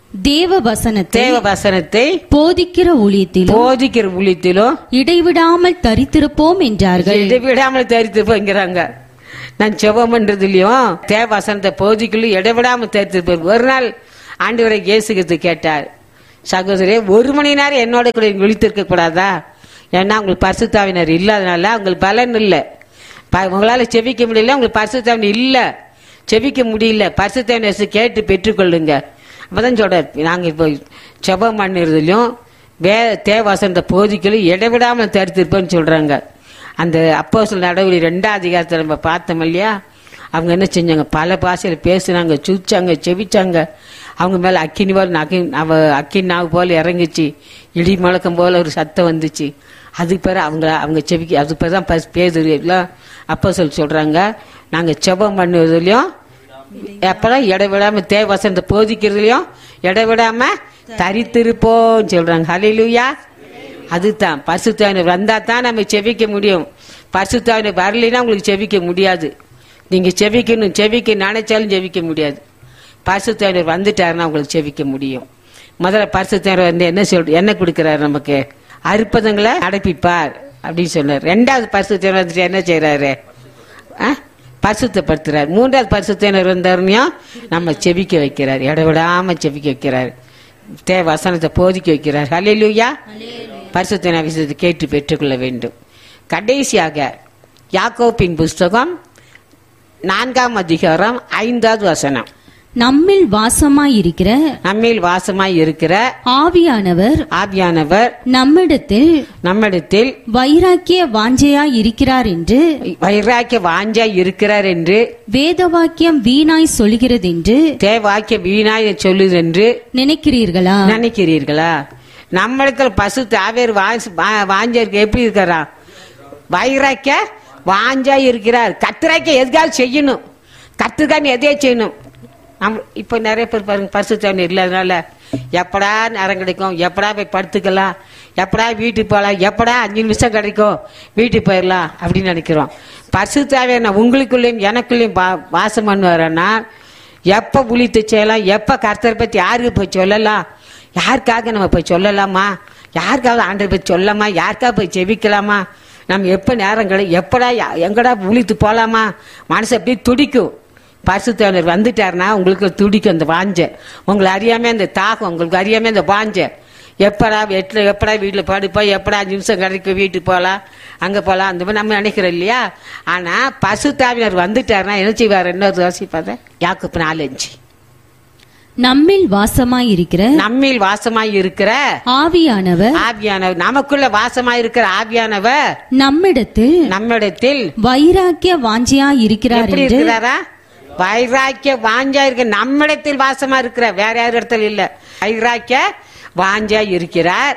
தேவ வசனத்தை தேவ வசனத்தை போதிக்கிற ஊழியத்திலும் போதிக்கிற ஊழியத்திலும் இடைவிடாமல் தரித்திருப்போம் என்றார்கள். இடைவிடாமல் தரித்திருப்போங்கிறாங்க. நான் செபம் பண்றதுலயும் தேவ வசனத்தை போதிக்கலும் இடைவிடாமல் தரித்திருப்போம். ஒரு நாள் ஆண்டவரை இயேசுகிறது கேட்டார், சகோதரே ஒரு மணி நேரம் என்னோட கூட விழித்திருக்க கூடாதா? ஏன்னா உங்களுக்கு பரிசுத்தாவினர் இல்லாதனால உங்களுக்கு பலன் இல்லை. உங்களால செபிக்க முடியல, உங்களுக்கு பரிசுத்தாவினர் இல்ல, செபிக்க முடியல. பரிசுத்தாவினர் கேட்டு பெற்றுக்கொள்ளுங்க. அப்பதான் சொல்றாரு, நாங்க இப்போ செபம் பண்ணுறதுலயும் வே தேவசனத்தை போதிக்கலும் இடைவிடாமல் தரித்திருப்போம்னு சொல்றாங்க. அந்த அப்போஸ்தலர் நடவடிக்கை ரெண்டாம் அதிகாரத்தில் நம்ம பார்த்தோம் இல்லையா? அவங்க என்ன செஞ்சாங்க? பல பாஷையில பேசுனாங்க, சுச்சாங்க, செவிச்சாங்க. அவங்க மேல அக்கினி போல நகை அவ அக்கின் நாவு போல இறங்குச்சு, இடி முழக்கம் போல ஒரு சத்தம் வந்துச்சு. அதுக்கு பிறகு அவங்க அவங்க செவிக்க அதுக்கு பிறகு தான் பேசுறது எல்லாம் அப்போஸ்தலர் சொல்றாங்க, நாங்க செபம் பண்ணுறதுலயும் எப்பதான் இடைவிடாம தேவசனத்தை போதிக்கிறதுலயும் இடைவிடாம தரித்திருப்போம் சொல்றாங்க. ஹல்லேலூயா. அதுதான் பரிசுத்தாவினர் வந்தா தான் நம்ம செபிக்க முடியும். பரிசுத்தாவினர் வரலைன்னா உங்களுக்கு செபிக்க முடியாது. நீங்க செபிக்கணும், செபிக்க நினைச்சாலும் செபிக்க முடியாது. பரிசுத்தாவினர் வந்துட்டாருன்னா உங்களுக்கு செபிக்க முடியும். முதல்ல பரிசுத்தாவினர் வந்து என்ன சொல் என்ன கொடுக்கிறாரு? நமக்கு அற்புதங்களை நடப்பிப்பார் அப்படின்னு சொன்னார். ரெண்டாவது பரிசுத்தாவினர் வந்துட்டு என்ன செய்யறாரு? பரிசுத்தப்படுத்துறாரு. மூன்றாவது பரிசுத்தாவினர் வந்தாருனையும் நம்ம செபிக்க வைக்கிறார், இடைவிடாம செபிக்க வைக்கிறார், தேவ வசனத்தை போதிக்க வைக்கிறார். ஹல்லேலூயா. பரிசுத்த விஷயத்தை கேட்டு பெற்றுக்கொள்ள வேண்டும். கடைசியாக யாக்கோபின் புஸ்தகம் நான்காம் அதிகாரம் ஐந்தாவது வசனம். நம்மில் வாசமாய் இருக்கிற நம்மில் வாசமாய் இருக்கிற ஆவியானவர் ஆவியானவர் நம்மிடத்தில் நம்மிடத்தில் வைராக்கிய வாஞ்சையாய் இருக்கிறார் என்று வைராக்கிய வாஞ்சாய் இருக்கிறார் என்று வேதவாக்கியம் வீணாய் சொல்கிறது என்று தேவாக்கிய வீணாய் சொல்லுது என்று நினைக்கிறீர்களா நினைக்கிறீர்களா? நம்மளுக்கு பசு தாவேர் வாஞ்சா இருக்க எப்படி இருக்கிறா? வைராக்கிய வாஞ்சாய் இருக்கிறார். கர்த்தராக்கிய எதுக்காக செய்யணும், கர்த்தருக்காக எதையே செய்யணும். நம் இப்ப நிறைய பேர் பாருங்க, பரிசுத்தவன் இல்லாதனால எப்படா நேரம் கிடைக்கும், எப்படா போய் படுத்துக்கலாம், எப்படா வீட்டுக்கு போகலாம், எப்படா அஞ்சு நிமிஷம் கிடைக்கும் வீட்டுக்கு போயிடலாம் அப்படின்னு நினைக்கிறோம். பரிசுத்தாவியான உங்களுக்குள்ளேயும் எனக்குள்ளேயும் வாசம் பண்ணுவாரன்னா எப்ப ஊழியத்தை செய்யலாம், எப்ப கர்த்தரை பத்தி யாருக்கு போய் சொல்லலாம், யாருக்காக நம்ம போய் சொல்லலாமா, யாருக்காவது ஆண்டரை பத்தி சொல்லலாமா, யாருக்காக போய் செபிக்கலாமா, நம்ம எப்ப நேரம் கிடை எப்படா எங்கடா ஊழித்து போலாமா, மனசு அப்படியே துடிக்கும். பரிசுத்தவானர் வந்துட்டாருன்னா உங்களுக்கு துடிக்கும் அந்த வாஞ்ச, உங்களை அறியாம அந்த தாகம், உங்களுக்கு அறியாம அந்த வாஞ்ச, எப்படா எட்டு எப்படா வீட்டுல படுப்போம், எப்படா அஞ்சு நிமிஷம் கிடைக்கும் வீட்டுக்கு போகலாம், அங்க போகலாம், அந்த மாதிரி நம்ம நினைக்கிறோம் இல்லையா? ஆனா பரிசுத்தாவினர் வந்துட்டாருன்னா என்ன செய்வார்? இன்னொரு யோசிப்பாத யாக்கோபு நாலு அஞ்சு. நம்மில் வாசமாய் இருக்கிற நம்மில் வாசமாய் இருக்கிற ஆவியானவர் ஆவியானவர் நமக்குள்ள வாசமாய் இருக்கிற ஆவியானவர் நம்மிடத்தில் நம்மிடத்தில் வைராக்கிய வாஞ்சியாய் இருக்கிறார் என்று இருக்கிறாரா? வைராக்கிய வாஞ்சா இருக்க நம்மிடத்தில் வாசமா இருக்கிற, வேற யார் இடத்துல இல்ல. வைராக்கிய வாஞ்சா இருக்கிறார்.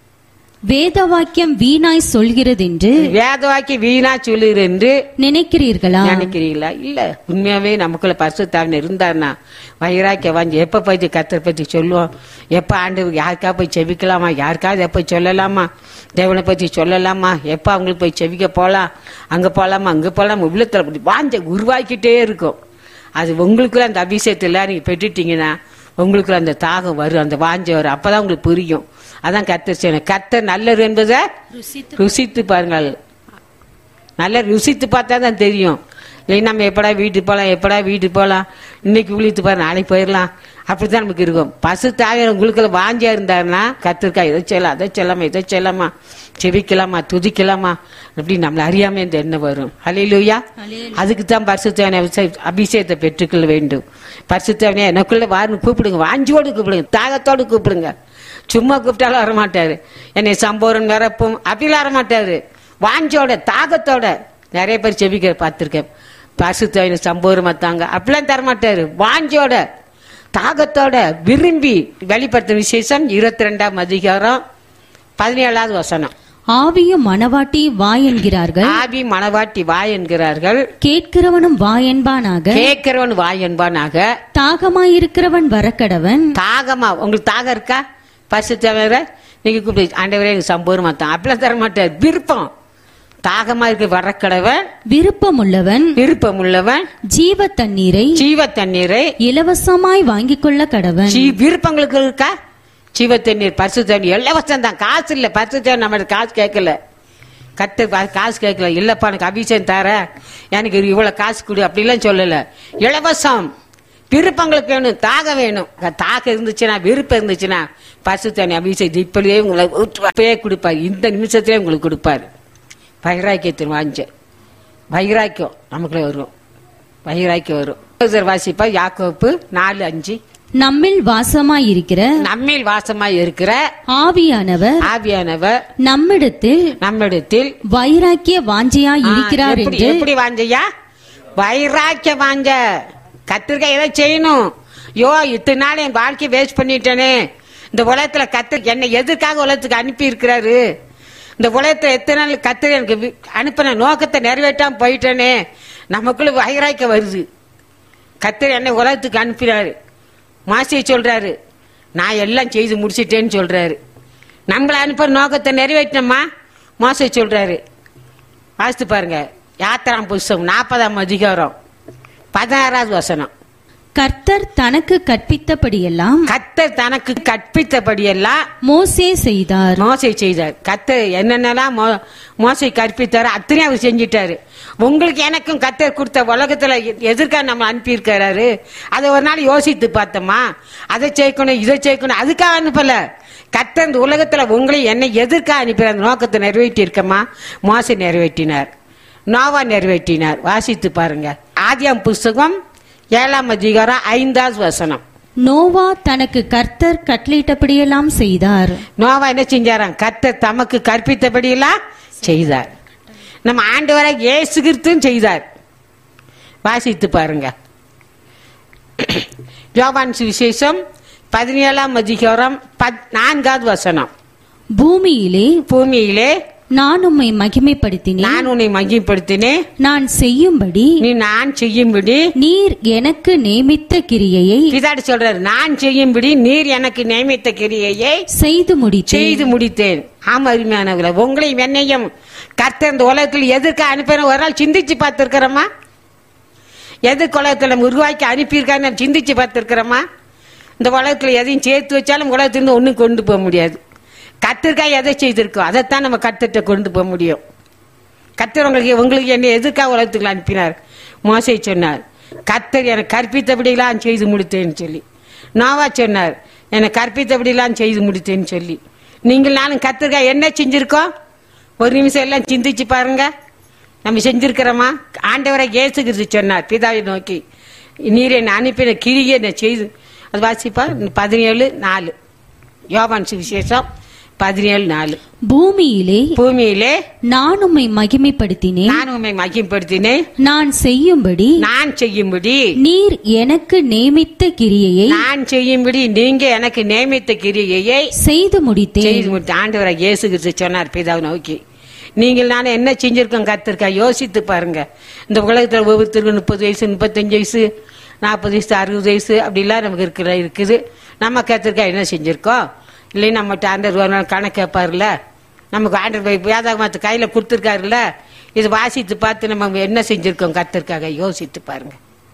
வேதவாக்கியம் வீணாய் சொல்கிறது என்று வேதவாக்கியம் வீணா சொல்லுகிறது என்று நினைக்கிறீர்களா நினைக்கிறீங்களா? இல்ல, உண்மையாவே நமக்குள்ள பரிசுத்தாவினர் இருந்தாருன்னா வைராக்கிய வாஞ்சி எப்ப போய் கர்த்தரை பத்தி சொல்லுவோம், எப்ப ஆண்டவருக்கு யாருக்கா போய் செவிக்கலாமா, யாருக்காவது எப்ப சொல்லலாமா, தேவனை பத்தி சொல்லலாமா, எப்ப அவங்களுக்கு போய் செவிக்க போலாம், அங்க போலாமா, அங்க போலாமா, உள்ளத்துல வாஞ்ச உருவாக்கிட்டே இருக்கும். அது உங்களுக்குள்ள அந்த அபிஷேகத்துல நீங்க பெற்றுட்டீங்கன்னா உங்களுக்குள்ள அந்த தாகம் வரும், அந்த வாஞ்ச வரும். அப்பதான் உங்களுக்கு புரியும். அதான் கர்த்தர் செய்யணும். கர்த்தர் நல்லது என்பதை ருசித்து பாருங்கள். நல்ல ருசித்து பார்த்தா தான் தெரியும். நம்ம எப்படா வீட்டுக்கு போகலாம், எப்படா வீட்டுக்கு போகலாம், இன்னைக்கு விழித்து பாரு, நாளைக்கு போயிடலாம், அப்படித்தான் நமக்கு இருக்கும். பசு தாவிர உங்களுக்குள்ள வாஞ்சியா இருந்தாருன்னா கர்த்தருக்கா இதை செய்யலாம், அதை செய்யலாமா, இதை செய்யலாமா, செவிக்கலாமா, துதிக்கலாமா, அப்படி நம்மள அறியாம இந்த எண்ணம் வரும். ஹல்லேலூயா. அதுக்கு தான் பரிசுத்தவனை அபிஷேகத்தை பெற்றுக்கொள்ள வேண்டும். பரிசுத்தவனே எனக்குள்ள வாருன்னு கூப்பிடுங்க, வாஞ்சியோடு கூப்பிடுங்க, தாகத்தோடு கூப்பிடுங்க. சும்மா கூப்பிட்டாலும் வரமாட்டாரு. என்னை சம்போரன் நிரப்பும் அப்படிலாம் வரமாட்டாரு. வாஞ்சோட தாகத்தோட நிறைய பேர் செபிக்க பார்த்திருக்கேன். பரிசுத்தவனை சம்போரம் மாத்தாங்க அப்படிலாம் தரமாட்டாரு. வாஞ்சோட தாகத்தோட விரும்பி வெளிப்படுத்த விசேஷம் இருபத்தி ரெண்டாம் அதிகாரம் பதினேழாவது வசனம். ஆவியும் மனவாட்டி வா என்கிறார்கள், ஆவி மனவாட்டி வா என்கிறார்கள், கேட்கிறவனும் வா என்பானாக, கேட்கிறவன் வா என்பானாக, தாகமாயிருக்கிறவன் வரக்கடவன். தாகமா உங்களுக்கு தாகம் இருக்கா? பரிசுத்தவரை நீங்க கூப்பிட்டு ஆண்டவரே எனக்கு சம்போரம் மாத்தான் அப்படிலாம் தர மாட்டார். விருப்பம் தாகமா இருக்க வரக்கடவன் விருப்பமுள்ளவன் விருப்பமுள்ளவன் ஜீவ தண்ணீரை ஜீவ தண்ணீரை இலவசமாய் வாங்கிக் கொள்ள கடவன். ஜீ- விருப்பங்களுக்கு இருக்கா? ஜீவ தண்ணீர் பரிசு தண்ணீர் இலவசம் தான், காசு இல்ல. பரிசு தண்ணீர் நம்ம காசு கேட்கல, கத்து காசு கேட்கல. இல்லப்பா எனக்கு அபிஷேகம் தர, எனக்கு இவ்வளவு காசு கொடு அப்படிலாம் சொல்லல. இலவசம். விருப்பங்களுக்கு வேணும், தாக வேணும். தாக இருந்துச்சுன்னா, விருப்பம் இருந்துச்சுன்னா பரிசு தண்ணி அபிஷேகம் இப்படியே உங்களை ஊற்றுவார், கொடுப்பாரு. இந்த நிமிஷத்திலே உங்களுக்கு கொடுப்பாரு. வைராக்கியத்தின் வாஞ்ச வைராக்கியம் நமக்குள்ள வரும், வைராக்கியம் வரும். வாசிப்பா யாக்கோப்பு நாலு அஞ்சு. நம்மில் வாசமாயிருக்கிற நம்மில் வாசமாய் இருக்கிற ஆவியானவர் ஆவியானவர் நம்மிடத்தில் நம்மிடத்தில் வைராக்கிய வாஞ்சையாய் இருக்கிறார் எப்படி என்று. எப்படி வாஞ்சையா? வைராக்கிய வாஞ்ச. கத்திரிக்காய் ஏதோ செய்யணும். யோ இத்தனை நாள் என் வாழ்க்கையை வேஸ்ட் பண்ணிட்டேனே, இந்த உலகத்துல கத்து என்னை எதுக்காக உலகத்துக்கு அனுப்பி இருக்கிறாரு, இந்த உலகத்துல எத்தனை நாள் கத்திர எனக்கு அனுப்பின நோக்கத்தை நிறைவேற்றாம போயிட்டேனே, நமக்குள்ள வைராக்கிய வருது. கத்திர என்னை உலகத்துக்கு அனுப்பினாரு. மாசியை சொல்றாரு, நான் எல்லாம் செய்து முடிச்சிட்டேன்னு சொல்றாரு. நம்மள அனுப்புற நோக்கத்தை நிறைவேற்றமா மோசை சொல்றாரு. வாசித்து பாருங்க, யாத்திராம் புஸ்தகம் நாற்பதாம் அதிகாரம் பதினாறாவது வசனம். கர்த்தர் தனக்கு கற்பித்தபடியெல்லாம் கர்த்தர் தனக்கு கற்பித்தபடியெல்லாம் மோசே செய்தார். மோசை செய்தார். கர்த்தர் என்னென்னலாம் மோ- மோசை கற்பித்தாரு அத்தனையும் அவர் செஞ்சிட்டாரு. உங்களுக்கு எனக்கும் கர்த்தர் கொடுத்த உலகத்துல எதற்காக நம்ம அனுப்பி இருக்கிறாரு, அதை ஒரு நாள் யோசித்து பார்த்தோமா? அதை சேர்க்கணும் இதை சேர்க்கணும் அதுக்காக அனுப்பல. கர்த்தர் இந்த உலகத்துல உங்களை என்னை எதற்காக அனுப்பி அந்த நோக்கத்தை நிறைவேற்றி இருக்கமா? மோசை நிறைவேற்றினார், நோவா நிறைவேற்றினார். வாசித்து பாருங்க, ஆதியாம் புஸ்தகம் ஏழாம் அதிகாரம் ஐந்தாவது வசனம். நோவா தனக்கு கர்த்தர் கட்டளையிட்டபடியெல்லாம் செய்தார். நோவா என்ன செஞ்சாராம்? கர்த்தர் தமக்கு கற்பித்தபடியெல்லாம் செய்தார். நம்ம ஆண்டவரை இயேசு கிறிஸ்துவும் செய்தார். வாசித்து பாருங்க, யோவான் சுவிசேஷம் பதினேழாம் அதிகாரம் நான்காவது வசனம். பூமியிலே பூமியிலே நான் உம்மை மகிமைப்படுத்தினேன், நான் உன்னை மகிமைப்படுத்தினேன், நான் செய்யும்படி நீ நான் செய்யும்படி நீர் எனக்கு நியமித்த கிரியையை பிதாடி சொல்றாரு. நான் செய்யும்படி நீர் எனக்கு நியமித்த கிரியையை செய்து முடித்தேன். செய்து முடித்தேன். ஆமா அருமையானவர்களே, உங்களையும் என்னையும் கர்த்தர் இந்த உலகத்தில் எதற்கு அனுப்பின ஒரு நாள் சிந்திச்சு பார்த்திருக்கிறோமா? எதுக்கு உலகத்தில் நம்ம உருவாக்கி அனுப்பியிருக்காரு நம்ம சிந்திச்சு பார்த்திருக்கிறோமா? இந்த உலகத்தில் எதையும் சேர்த்து வச்சாலும் உலகத்திலிருந்து ஒன்றும் கொண்டு போக முடியாது. கத்திரிக்காய் எதை செய்திருக்கோம் அதைத்தான் நம்ம கத்திட்ட கொண்டு போக முடியும். கத்தர் உங்களுக்கு உங்களுக்கு என்ன எதுக்காக உலகத்துக்கு அனுப்பினார்? மோசை சொன்னார், கத்தர் எனக்கு கற்பித்தபடியெல்லாம் செய்து முடித்தேன்னு சொல்லி. நோவா சொன்னார், எனக்கு கற்பித்தபடியெல்லாம் செய்து முடித்தேன்னு சொல்லி. நீங்கள் நானும் கத்திரிக்காய் என்ன செஞ்சிருக்கோம்? ஒரு நிமிஷம் எல்லாம் சிந்திச்சு பாருங்க, நம்ம செஞ்சிருக்கிறோமா? ஆண்டவரை இயேசுகிறது சொன்னார் பிதாவை நோக்கி, நீர் என்னை அனுப்பின கிரியை என்ன செய்து. அது வாசிப்பா பதினேழு நாலு. யோவான் சுவிசேஷம் பதினேழு நாலு. பூமியிலே பூமியிலே நான் உம்மை மகிமைப்படுத்தினேன், நான் உம்மை மகிமைப்படுத்தினேன், நான் செய்யும்படி நான் செய்யும்படி நீர் எனக்கு நியமித்த கிரியையை நான் செய்யும்படி நீங்க எனக்கு நியமித்த கிரியையை செய்து முடித்தேன். செய்து முடித்து. ஆண்டவரை இயேசு கிறிஸ்து சொன்னார் பிதாவை நோக்கி, நீங்கள் நானும் என்ன செஞ்சிருக்கோம் கத்திருக்கா யோசித்து பாருங்க. இந்த உலகத்துல ஒவ்வொருத்தருக்கு முப்பது வயசு முப்பத்தஞ்சு வயசு நாற்பது வயசு அறுபது வயசு அப்படிலாம் நமக்கு இருக்கிற இருக்குது. நம்ம கத்திருக்கா என்ன செஞ்சிருக்கோம்? இல்லை நம்மகிட்ட ஆண்டவர் ஒரு நாள் கணக்கு கேட்பாருல்ல, நமக்கு ஆண்டவர் வேதாகமத்தை கையில கொடுத்துருக்காருல்ல, இது வாசித்து பார்த்து நம்ம என்ன செஞ்சிருக்கோம் கத்திற்காக யோசித்து பாருங்க.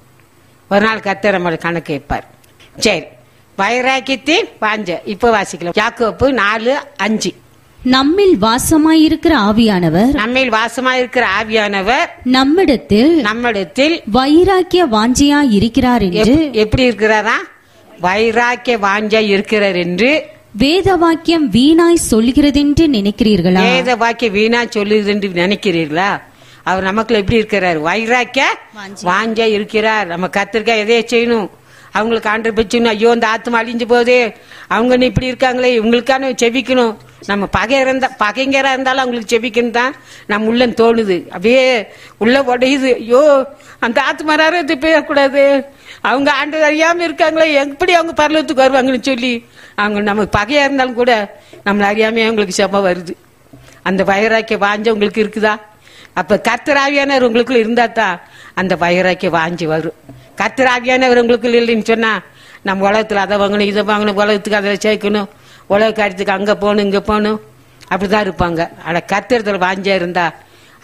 ஒரு நாள் கத்தர் நம்ம கணக்கு கேட்பார். சரி, வைராக்கியத்தின் வாஞ்ச இப்ப வாசிக்கலாம். யாக்கோப்பு நாலு அஞ்சு. நம்மில் வாசமாயிருக்கிற ஆவியானவர் நம்மில் வாசமாயிருக்கிற ஆவியானவர் நம்மிடத்தில் நம்மிடத்தில் வைராக்கிய வாஞ்சியாய் இருக்கிறார் என்று எப்- எப்படி இருக்கிறாரா? வைராக்கிய வாஞ்சா இருக்கிறார் என்று வேத வாக்கியம் வீணாய் சொல்கிறதென்று நினைக்கிறீர்களா? வேத வாக்கிய வீணா சொல்லுது என்று நினைக்கிறீர்களா? அவர் நமக்குள்ள எப்படி இருக்கிறார்? வைராக்கிய வாஞ்சா இருக்கிறார். நம்ம கத்திரிக்காய் எதைய செய்யணும், அவங்களுக்கு ஆண்டர் பச்சணும். ஐயோ இந்த ஆத்மா அழிஞ்சு போகுது, அவங்க இப்படி இருக்காங்களே, இவங்களுக்கான செபிக்கணும். நம்ம பகை இருந்தா பகைங்கரா இருந்தாலும் அவங்களுக்கு செபிக்கணும் தான் நம்ம உள்ள தோணுது. அப்படியே உள்ள உடையுது. ஐயோ அந்த ஆத்மாராரும் இது போயக்கூடாது, அவங்க ஆண்டு அறியாம இருக்காங்களே, எப்படி அவங்க பரலத்துக்கு வருவாங்கன்னு சொல்லி அவங்க நமக்கு பகையா இருந்தாலும் கூட நம்மள அறியாம அவங்களுக்கு செம்ம வருது. அந்த வைராக்கிய வாஞ்ச உங்களுக்கு இருக்குதா? அப்ப கர்த்தர் ஆவியானவர் உங்களுக்குள்ள இருந்தா தான் அந்த வைராக்கிய வாஞ்சி வரும். கர்த்தர் ஆவியானவர் உங்களுக்குள்ள இல்லைன்னு சொன்னா நம்ம உலகத்துல அதை வாங்கணும் இதை வாங்கணும், உலகத்துக்கு அதை சேர்க்கணும், உலக காரியத்துக்கு அங்க போகணும் இங்க போகணும் அப்படிதான் இருப்பாங்க. ஆனா கர்த்தரத்துல வாஞ்சா இருந்தா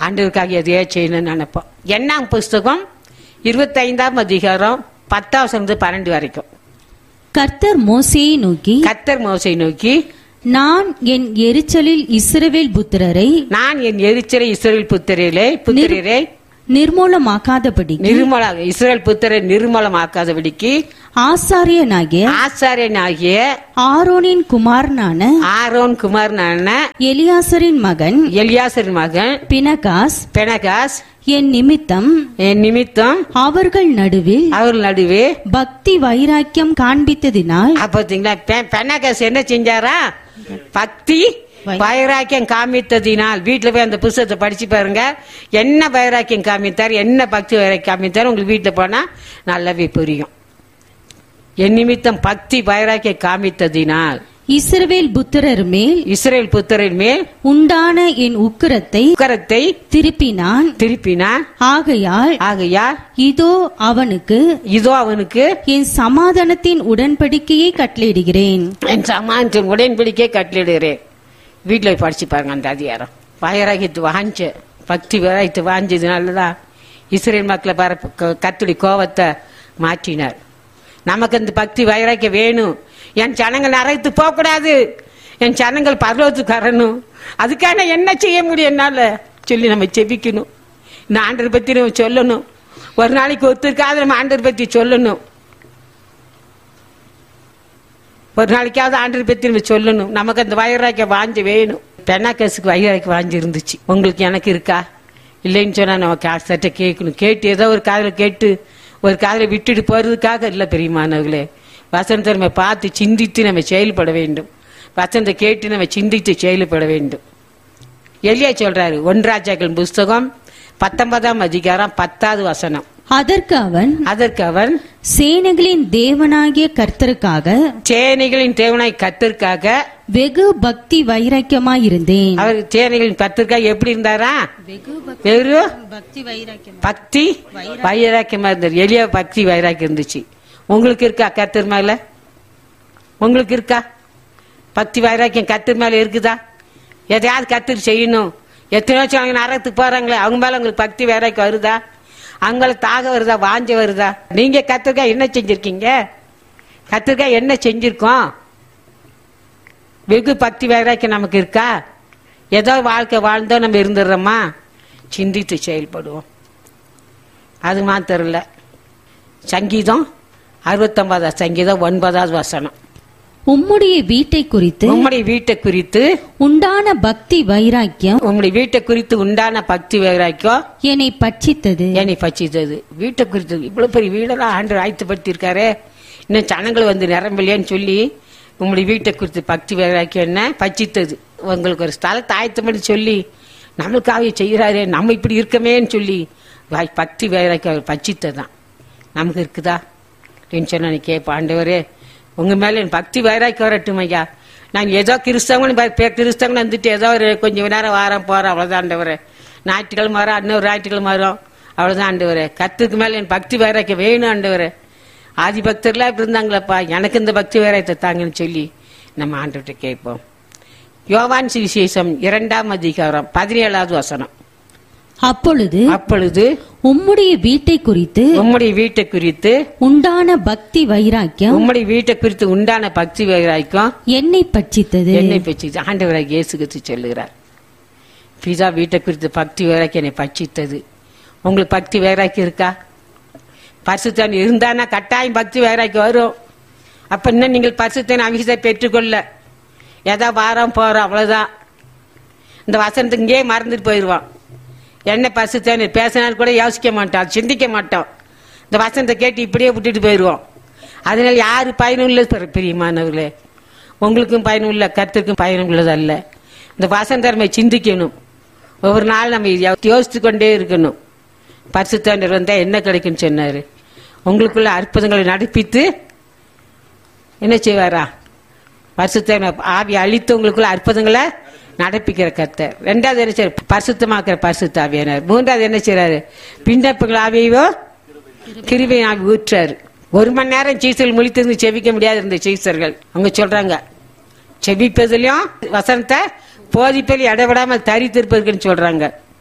ஆண்டவருக்காக எதையோ செய்யணும்னு நினைப்போம். எண்ணாம் புஸ்தகம் இருபத்தி ஐந்தாம் அதிகாரம் பத்தாம் பன்னெண்டு வரைக்கும். கர்த்தர் மோசேயை நோக்கி கர்த்தர் மோசேயை நோக்கி நான் என் எரிச்சலில் இஸ்ரவேல் புத்திரரை நான் என் எரிச்சலை இஸ்ரவேல் புத்திரரை புத்திரரை நிர்மூலமாக்காதபடி நிர்மல இஸ்ரவேல் புத்திரை நிர்மூலமாக்காதபடிக்கு ஆசாரியனாகிய ஆசாரியனாகிய ஆரோனின் குமாரனான ஆரோன் குமாரனான எலியாசரின் மகன் எலியாசரின் மகன் பினகாஸ் பெனகாஸ் என் நிமித்தம் என் நிமித்தம் அவர்கள் நடுவில் அவர்கள் நடுவே பக்தி வைராக்கியம் காண்பித்ததினால். பாத்தீங்களா, பெனகாஸ் என்ன செஞ்சாரா? பக்தி வைராக்கியம் காமித்ததினால். வீட்டுல போய் அந்த புத்தகத்தை படிச்சு பாருங்க, என்ன வைராக்கியம் காமித்தார், என்ன பக்தி வைராக்கியம் காமித்தார், உங்களுக்கு வீட்டுல போனா நல்லாவே புரியும். என் நிமித்தம் பக்தி வைராக்கியம் காமித்ததினால் இஸ்ரவேல் புத்திரர் மேல் இஸ்ரவேல் புத்திரர் மேல் உண்டான என் உக்கிரத்தை உக்கிரத்தை திருப்பினான் திருப்பினான் ஆகையால் ஆகையால் இதோ அவனுக்கு இதோ அவனுக்கு என் சமாதானத்தின் உடன்படிக்கையை கட்டளையிடுகிறேன் என் சமாதானத்தின் உடன்படிக்கையை கட்டளையிடுகிறேன். வீட்டுல படிச்சு பாருங்க அந்த அதிகாரம். வைராகியத்து வாஞ்ச பக்தி வைராகியத்து வாஞ்சதுனாலதான் இஸ்ரேல் மக்களை பார கர்த்தருடைய கோபத்தை மாற்றினார். நமக்கு அந்த பக்தி வைராக்கியம் வேணும். என் ஜனங்கள் நரகத்து போக கூடாது, என் ஜனங்கள் பரலோகத்துக்கு வரணும். அதுக்கான என்ன செய்ய முடியும் என்னால சொல்லி நம்ம செபிக்கணும். இந்த ஆண்டரை பத்தி நம்ம சொல்லணும். ஒரு நாளைக்கு ஒருத்தருக்காவது நம்ம ஆண்டரை பத்தி சொல்லணும். ஒரு நாளைக்காவது ஆண்டரை பத்தி நம்ம சொல்லணும். நமக்கு அந்த வைராக்கியம் வாஞ்சி வேணும். பெனாக்கஸுக்கு வைராக்கியம் வாஞ்சி இருந்துச்சு. உங்களுக்கு எனக்கு இருக்கா? இல்லைன்னு சொன்னா நம்ம சட்டை கேட்கணும். கேட்டு ஏதோ ஒரு காதல கேட்டு ஒரு காதலை விட்டுட்டு போறதுக்காக இல்ல பெரியமானவர்களே. வசனத்தை நம்ம பார்த்து சிந்தித்து நம்ம செயல்பட வேண்டும். வசனத்தை கேட்டு நம்ம சிந்தித்து செயல்பட வேண்டும். எலியா சொல்றாரு, ஒன்றாஜாக்கள் புஸ்தகம் பத்தொன்பதாம் அதிகாரம் பத்தாவது வசனம். அதற்கு அவன் அதற்கு அவன் சேனைகளின் தேவனாகிய கர்த்தருக்காக சேனைகளின் தேவனாய் கர்த்தருக்காக வெகு பக்தி வைராக்கியமாய் இருந்தேன். அவர் சேனைகளின் கர்த்தருக்காக எப்படி இருந்தாரா? வெகு பக்தி வைராக்கியம் பக்தி வைராக்கியமா இருந்தார். எளிய பக்தி வைராக்கியம் இருந்துச்சு. உங்களுக்கு இருக்கா கர்த்தர் மேல? உங்களுக்கு இருக்கா பக்தி வைராக்கியம்? கர்த்தர் மேல இருக்குதா? எதையாவது கர்த்தர் செய்யணும். எத்தனை வருஷம் அவங்க நரகத்துக்கு போறாங்களே, அவங்க மேல உங்களுக்கு பக்தி வைராக்கியம் வருதா? அவங்கள தாக வருதா? வாஞ்ச வருதா? நீங்க கர்த்தருக்கா என்ன செஞ்சிருக்கீங்க? கர்த்தருக்கா என்ன செஞ்சிருக்கோம்? வெகு பக்தி வைராக்கியம் நமக்கு இருக்கா? ஏதோ வாழ்க்கை வாழ்ந்தோ நம்ம இருந்துடுறோமா? சிந்தித்து செயல்படுவோம். அது மாத்திரம் இல்ல, சங்கீதம் அறுபத்தி ஒன்பதாவது சங்கீதம் ஒன்பதாவது வசனம். உம்முடைய வீட்டை குறித்து உம்முடைய வீட்டை குறித்து உண்டான பக்தி வைராக்கியம் உம்முடைய வீட்டை குறித்து உண்டான பக்தி வைராக்கியம் என்னை பட்சித்தது என்னை பட்சித்தது. வீட்டை குறித்து இவ்வளவு பெரிய வீடெல்லாம் ஆண்டு ஆயத்தப்படுத்தி இருக்காரு, இன்னும் ஜனங்கள் வந்து நிரம்பலையான்னு சொல்லி உங்களுடைய வீட்டை குறித்து பக்தி வைராக்கியம் என்ன பட்சித்தது. உங்களுக்கு ஒரு ஸ்தலத்தை ஆயத்தம் பண்ணி சொல்லி நம்மளுக்காக செய்யறாரு, நம்ம இப்படி இருக்கமேன்னு சொல்லி பக்தி வைராக்கியம் பட்சித்ததான் நமக்கு இருக்குதா அப்படின்னு சொன்னா நீ கேட்ப, ஆண்டவரே உங்க மேல என் பக்தி வைராக்கியம் வரட்டும் ஐயா. நான் ஏதோ கிறிஸ்தவங்க கிறிஸ்தவங்க வந்துட்டு ஏதோ ஒரு கொஞ்சம் நேரம் வாரம் போறோம், அவ்வளவுதான் ஆண்டவரே. ஞாயிற்றுக்கிழமை வரோம், இன்னொரு ஞாயிற்றுக்கிழமை வரோம், அவ்வளவுதான் ஆண்டவரே. கத்துக்கு மேல என் பக்தி வைராக்கியம் வேணும் ஆண்டவரே. ஆதி பக்தர்லாம் இப்படி இருந்தாங்களப்பா, எனக்கு இந்த பக்தி வைராக்கியத்தை தாங்கன்னு சொல்லி நம்ம ஆண்டவர்கிட்ட கேட்போம். யோவான் சுவிசேஷம் இரண்டாம் அதிகாரம் பதினேழாவது வசனம். அப்பொழுது அப்பொழுது உம்முடைய வீட்டை குறித்து உம்முடைய வீட்டை குறித்து உண்டான பக்தி வைராக்கியம் உம்முடைய வீட்டை குறித்து உண்டான பக்தி வைராக்கியம் என்னை பட்சித்தது என்னை பட்சித்தது. ஆண்டவராக இயேசு கிறிஸ்து சொல்லுகிறார், பிதா வீட்டை குறித்து பக்தி வைராக்கியம் என்னை பட்சித்தது. உங்களுக்கு பக்தி வைராக்கியம் இருக்கா? பரிசுத்தன் இருந்தானா கட்டாயம் பக்தி வைராக்கியம் வரும். அப்ப இன்னும் நீங்கள் பரிசுத்தன் அபிஷேகத்தை பெற்றுக்கொள்ள ஏதா வாரம் போறோம், அவ்வளவுதான். இந்த வசனத்துக்கு இங்கே மறந்துட்டு போயிடுவான். என்ன பரிசுத்தன் பேசினாலும் கூட யோசிக்க மாட்டோம், சிந்திக்க மாட்டோம். இந்த வசனத்தை கேட்டு இப்படியே விட்டுட்டு போயிடுவோம். அதனால யாரு பயனுள்ள பிரியமானவர்களே, உங்களுக்கும் பயனுள்ள கர்த்தருக்கும் பயனுள்ளது அல்ல. இந்த வசனத்தை நம்ம சிந்திக்கணும். ஒவ்வொரு நாள் நம்ம யோசித்து கொண்டே இருக்கணும். பரிசுத்தர் வந்தா என்ன கிடைக்குன்னு சொன்னாரு. உங்களுக்குள்ள அற்புதங்களை நடப்பித்து என்ன செய்வாரா? பரிசுத்தர் ஆவி அழித்து உங்களுக்குள்ள அற்புதங்களை நடப்பிக்கிற கர்த்தர். ரெண்டாவது என்ன செய்ய? பரிசுத்தமாக்குற பரிசுத்த ஆவியானார். மூன்றாவது என்ன செய்யறாரு? பின்னப்புகள் ஆவியோ கிருபை ஆவி ஊற்றாரு. ஒரு மணி நேரம் சீசர்கள் முழித்திருந்து செவிக்க முடியாது இருந்த சீசர்கள் அவங்க சொல்றாங்க, செவிப்பதிலையும் வசனத்தை போதிப்பதில் இடைவிடாமல் தரித்திருப்பதுன்னு சொல்றாங்க.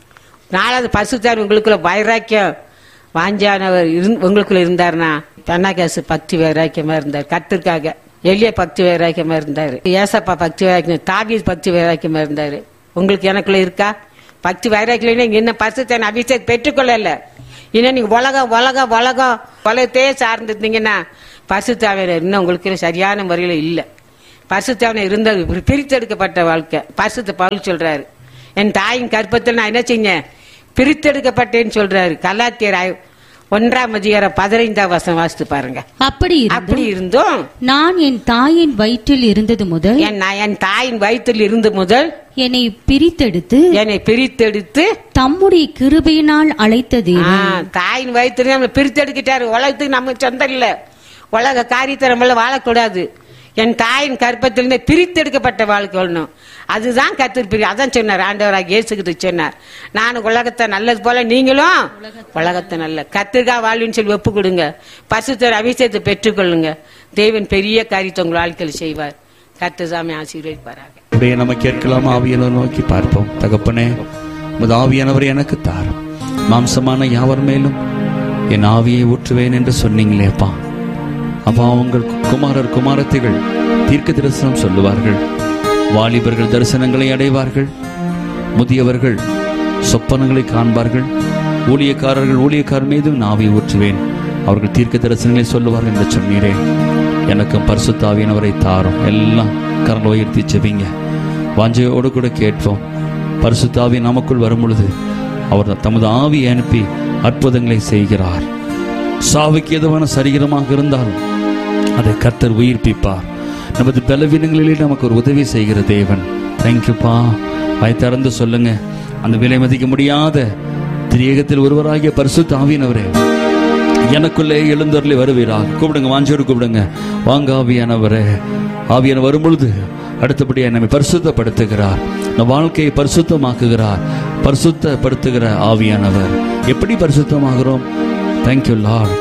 நாலாவது பரிசுத்தாவி உங்களுக்குள்ள வைராக்கியம் வாஞ்சானவர் உங்களுக்குள்ள இருந்தாருன்னா பெண்ணாகாசு பக்தி வைராக்கியமா இருந்தார் கர்த்தருக்காக. எளிய பக்தி வைராக்கியமா இருந்தாரு. ஏசப்பா பக்தி வைராக்கியம், தாவீது பக்தி வைராக்கியமா இருந்தாரு. உங்களுக்கு எனக்குள்ள இருக்கா பக்தி வைராக்கியம்? நீங்க இன்னும் பரிசுத்தாவின் அபிஷேகம் பெற்றுக்கொள்ளல. இன்னும் நீங்க உலகம் உலகம் உலகம் உலகத்தையே சார்ந்திருந்தீங்கன்னா பரிசுத்தாவியர் இன்னும் உங்களுக்கு சரியான முறையில இல்ல. பரிசுத்தாவியர் இருந்த பிரித்தெடுக்கப்பட்ட வாழ்க்கை. பரிசுத்த பவுல் சொல்றாரு, என் தாயின் கற்பத்தில் நான் என்ன செஞ்சேன், பிரித்தெடுக்கப்பட்டேன்னு சொல்றாரு. கலாத்தியர் ஒன்றாம் அதிகாரம் பதினைந்தாம் வசனம் வாசித்து பாருங்க. அப்படி அப்படி இருந்தும் நான் என் தாயின் வயிற்றில் இருந்தது முதல் என் தாயின் வயிற்றில் இருந்து முதல் என்னை பிரித்தெடுத்து என்னை பிரித்தெடுத்து தம்முடைய கிருபையினால் அழைத்தது. தாயின் வயிற்றில் நம்ம பிரித்தெடுக்கிட்டாரு. உலகத்துக்கு நம்ம சொந்தம் இல்ல. உலக காரியத்தை நம்மள வாழக்கூடாது. என் தாயின் கற்பத்திலிருந்து பிரித்தெடுக்கப்பட்ட வாழ்க்கை வரணும். அதுதான் கர்த்தர் பிரி. அதான் சொன்னார் ஆண்டவராக இயேசுகிட்டு சொன்னார், நான் உலகத்தை நல்லது போல நீங்களும் உலகத்தை நல்ல கர்த்தருக்காக வாழ்வின்னு சொல்லி ஒப்பு கொடுங்க. பரிசுத்தர் அபிஷேகத்தை பெற்றுக்கொள்ளுங்க. தேவன் பெரிய காரியத்தை உங்கள் வாழ்க்கையில் செய்வார். கர்த்தர் சாமி ஆசீர்வதிப்பாராக. அப்படியே நம்ம கேட்கலாம். ஆவியானவர் நோக்கி பார்ப்போம். தகப்பனே, உமது ஆவியானவர் எனக்கு தாரும். மாம்சமான யாவர் மேலும் என் ஆவியை ஊற்றுவேன் என்று சொன்னீங்களேப்பா. அப்பா, உங்கள் குமாரர் குமாரத்திகள் தீர்க்க தரிசனம் சொல்லுவார்கள். வாலிபர்கள் தரிசனங்களை அடைவார்கள். முதியவர்கள் சொப்பனங்களை காண்பார்கள். ஊழியக்காரர்கள் ஊழியக்காரர் மீதும் நாவை ஊற்றுவேன், அவர்கள் தீர்க்க தரிசனங்களை சொல்லுவார்கள் என்று சொன்னீரே. எனக்கும் பரிசுத்த ஆவியானவரை தாரும். எல்லாம் கரங்களை உயர்த்தி ஜெபிங்க. வாஞ்சையோடு கூட கேட்போம். பரிசுத்த ஆவி நமக்குள் வரும் பொழுது அவர் தமது ஆவியை அனுப்பி அற்புதங்களை செய்கிறார். சாவுக்கு எதுவான சரீரமாக இருந்தாலும் அதை கர்த்தர் உயிர்ப்பிப்பார். நமது பலவீனங்களிலே நமக்கு ஒரு உதவி செய்கிற தேவன். தேங்க்யூப்பா. வாய் திறந்து சொல்லுங்க, அந்த விலை மதிக்க முடியாத திரியகத்தில் ஒருவராகிய பரிசுத்த ஆவியானவரே எனக்குள்ளே எழுந்தருளி வருவீராக. கூப்பிடுங்க, வாஞ்சோடு கூப்பிடுங்க. வாங்க ஆவியானவரே. ஆவியான வரும் பொழுது அடுத்தபடியாக நம்மை பரிசுத்தப்படுத்துகிறார். நம் வாழ்க்கையை பரிசுத்தமாக்குகிறார். பரிசுத்தப்படுத்துகிற ஆவியானவர். எப்படி பரிசுத்தமாகிறோம்? Thank you Lord.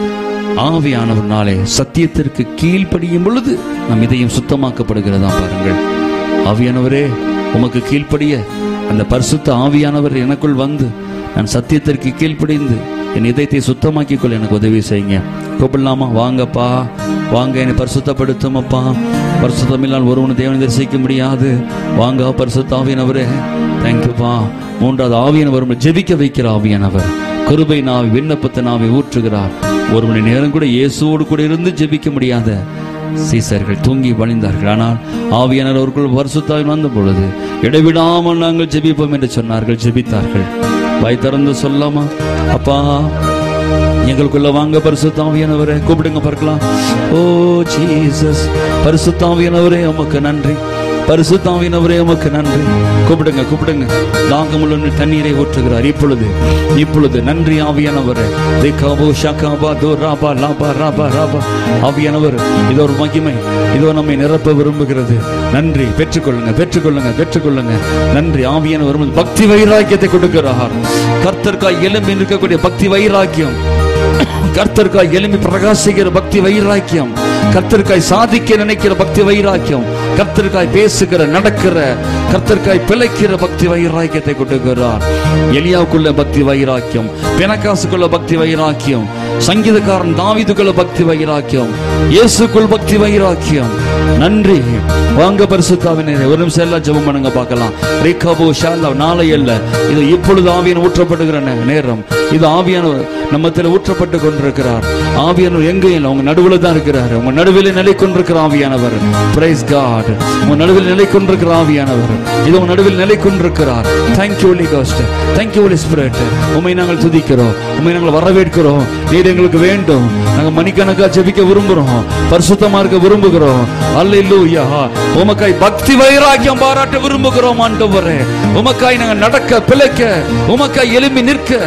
ஆவியானவர்னாலே சத்தியத்திற்கு கீழ்ப்படியும் பொழுது நம் இதயம் சுத்தமாக்கப்படுகிறதா பாருங்கள். ஆவியானவரே, உமக்கு கீழ்ப்படிய அந்த பரிசுத்த ஆவியானவர் எனக்குள் வந்து நான் சத்தியத்திற்கு கீழ்ப்படிந்து என் இதயத்தை சுத்தமாக்கிக் கொள்ள எனக்கு உதவி செய்யுங்க. கூப்பிடலாமா? வாங்கப்பா, வாங்க, என்னை பரிசுத்தப்படுத்துமப்பா. பரிசுத்தமில்லால் ஒருவனு தேவனை தரிசிக்க முடியாது. வாங்க பரிசுத்த ஆவியானவரே. தேங்க்யூப்பா. மூன்றாவது ஆவியானவர் ஜெபிக்க வைக்கிற ஆவியானவர். கிருபை நாவி விண்ணப்பத்தை நாவி ஊற்றுகிறார். ஒரு மணி நேரம் கூட இயேசுவோடு கூட இருந்து ஜெபிக்க முடியாத சீசர்கள் தூங்கி வழிந்தார்கள். ஆனால் ஆவியானவர் அவர்கள் பரிசுத்தாவின் வந்த பொழுது இடைவிடாமல் நாங்கள் ஜெபிப்போம் என்று சொன்னார்கள். ஜெபித்தார்கள். வாய் திறந்து சொல்லாமா? அப்பா, எங்களுக்குள்ள வாங்க பரிசுத்த ஆவியானவரே. கூப்பிடுங்க பார்க்கலாம். ஓ ஜீசஸ், பரிசுத்த ஆவியானவரே உமக்கு நன்றி. பரிசுத்த ஆவியானவரே உமக்கு நன்றி. கூப்பிடுங்க, கூப்பிடுங்க. தாகமுள்ள தண்ணீரை ஊற்றுகிறார் இப்பொழுது, இப்பொழுது. நன்றி ஆவியானவரே. ஆவியானவர் இது ஒரு மகிமை, இதோ நம்மை நிரப்ப விரும்புகிறது. நன்றி. பெற்றுக்கொள்ளுங்க, பெற்றுக்கொள்ளுங்க, பெற்றுக்கொள்ளுங்க. நன்றி. ஆவியானவர் பக்தி வைராக்கியத்தை கொடுக்கிறார். கர்த்தருக்காய் எலும்பி இருக்கக்கூடிய பக்தி வைராக்கியம், கர்த்தருக்காய் எலும்பி பிரகாசிக்கிற பக்தி வைராக்கியம், கர்த்தருக்காய் சாதிக்க நினைக்கிற பக்தி வைராக்கியம், கர்த்தருக்காய் பேசுகிற நடக்கிற கர்த்தருக்காய் பிழைக்கிற பக்தி வைராக்கியத்தை கொடுக்கிறார். எலியாவுக்குள்ள பக்தி வைராக்கியம், பெனகாசுக்குள்ள பக்தி வைராக்கியம், சங்கீதக்காரன் தாவீதுக்குள்ள பக்தி வைராக்கியம், இயேசுக்குள் பக்தி வைராக்கியம். நன்றி. வாங்க பரிசுத்தாவினரே. ஒரு நிமிஷம் எல்லாம் ஜெபம் பண்ணுங்க பார்க்கலாம். ரேகாபோ ஷாலா. நாளை அல்ல, இது இப்பொழுது ஆவியான ஊற்றப்படுகிற நேரம். இது ஆவியானவர் நம்மத்தில் ஊற்றப்பட்டு கொண்டிருக்கிறார். ஆவியானவர் எங்க இல்லை, உங்க நடுவில் தான் இருக்கிறார். உங்க நடுவில் நிலை கொண்டிருக்கிற ஆவியானவர். Price God. உங்க நடுவில் நிலை கொண்டிருக்கிற ஆவியானவர் இது உங்க நடுவில் நிலை கொண்டிருக்கிறார். Thank you Holi cost. Thank you Holi spirit. உம்மை நாங்கள் துதிக்கிறோம், உம்மை நாங்கள் வரவேற்கிறோம். நீர் எங்களுக்கு வேண்டும். நாங்கள் மணிக்கணக்கா ஜெபிக்க விரும்புகிறோம், பரிசுத்தமா இருக்க விரும்புகிறோம். அல்லேலூயா. உமக்காய் பக்தி வைராக்கியம் பாராட்ட விரும்புகிறோம் ஆண்டவரே. உமக்காய் நாங்கள் நடக்க பிழைக்க, உமக்காய் எழும்பி நிற்க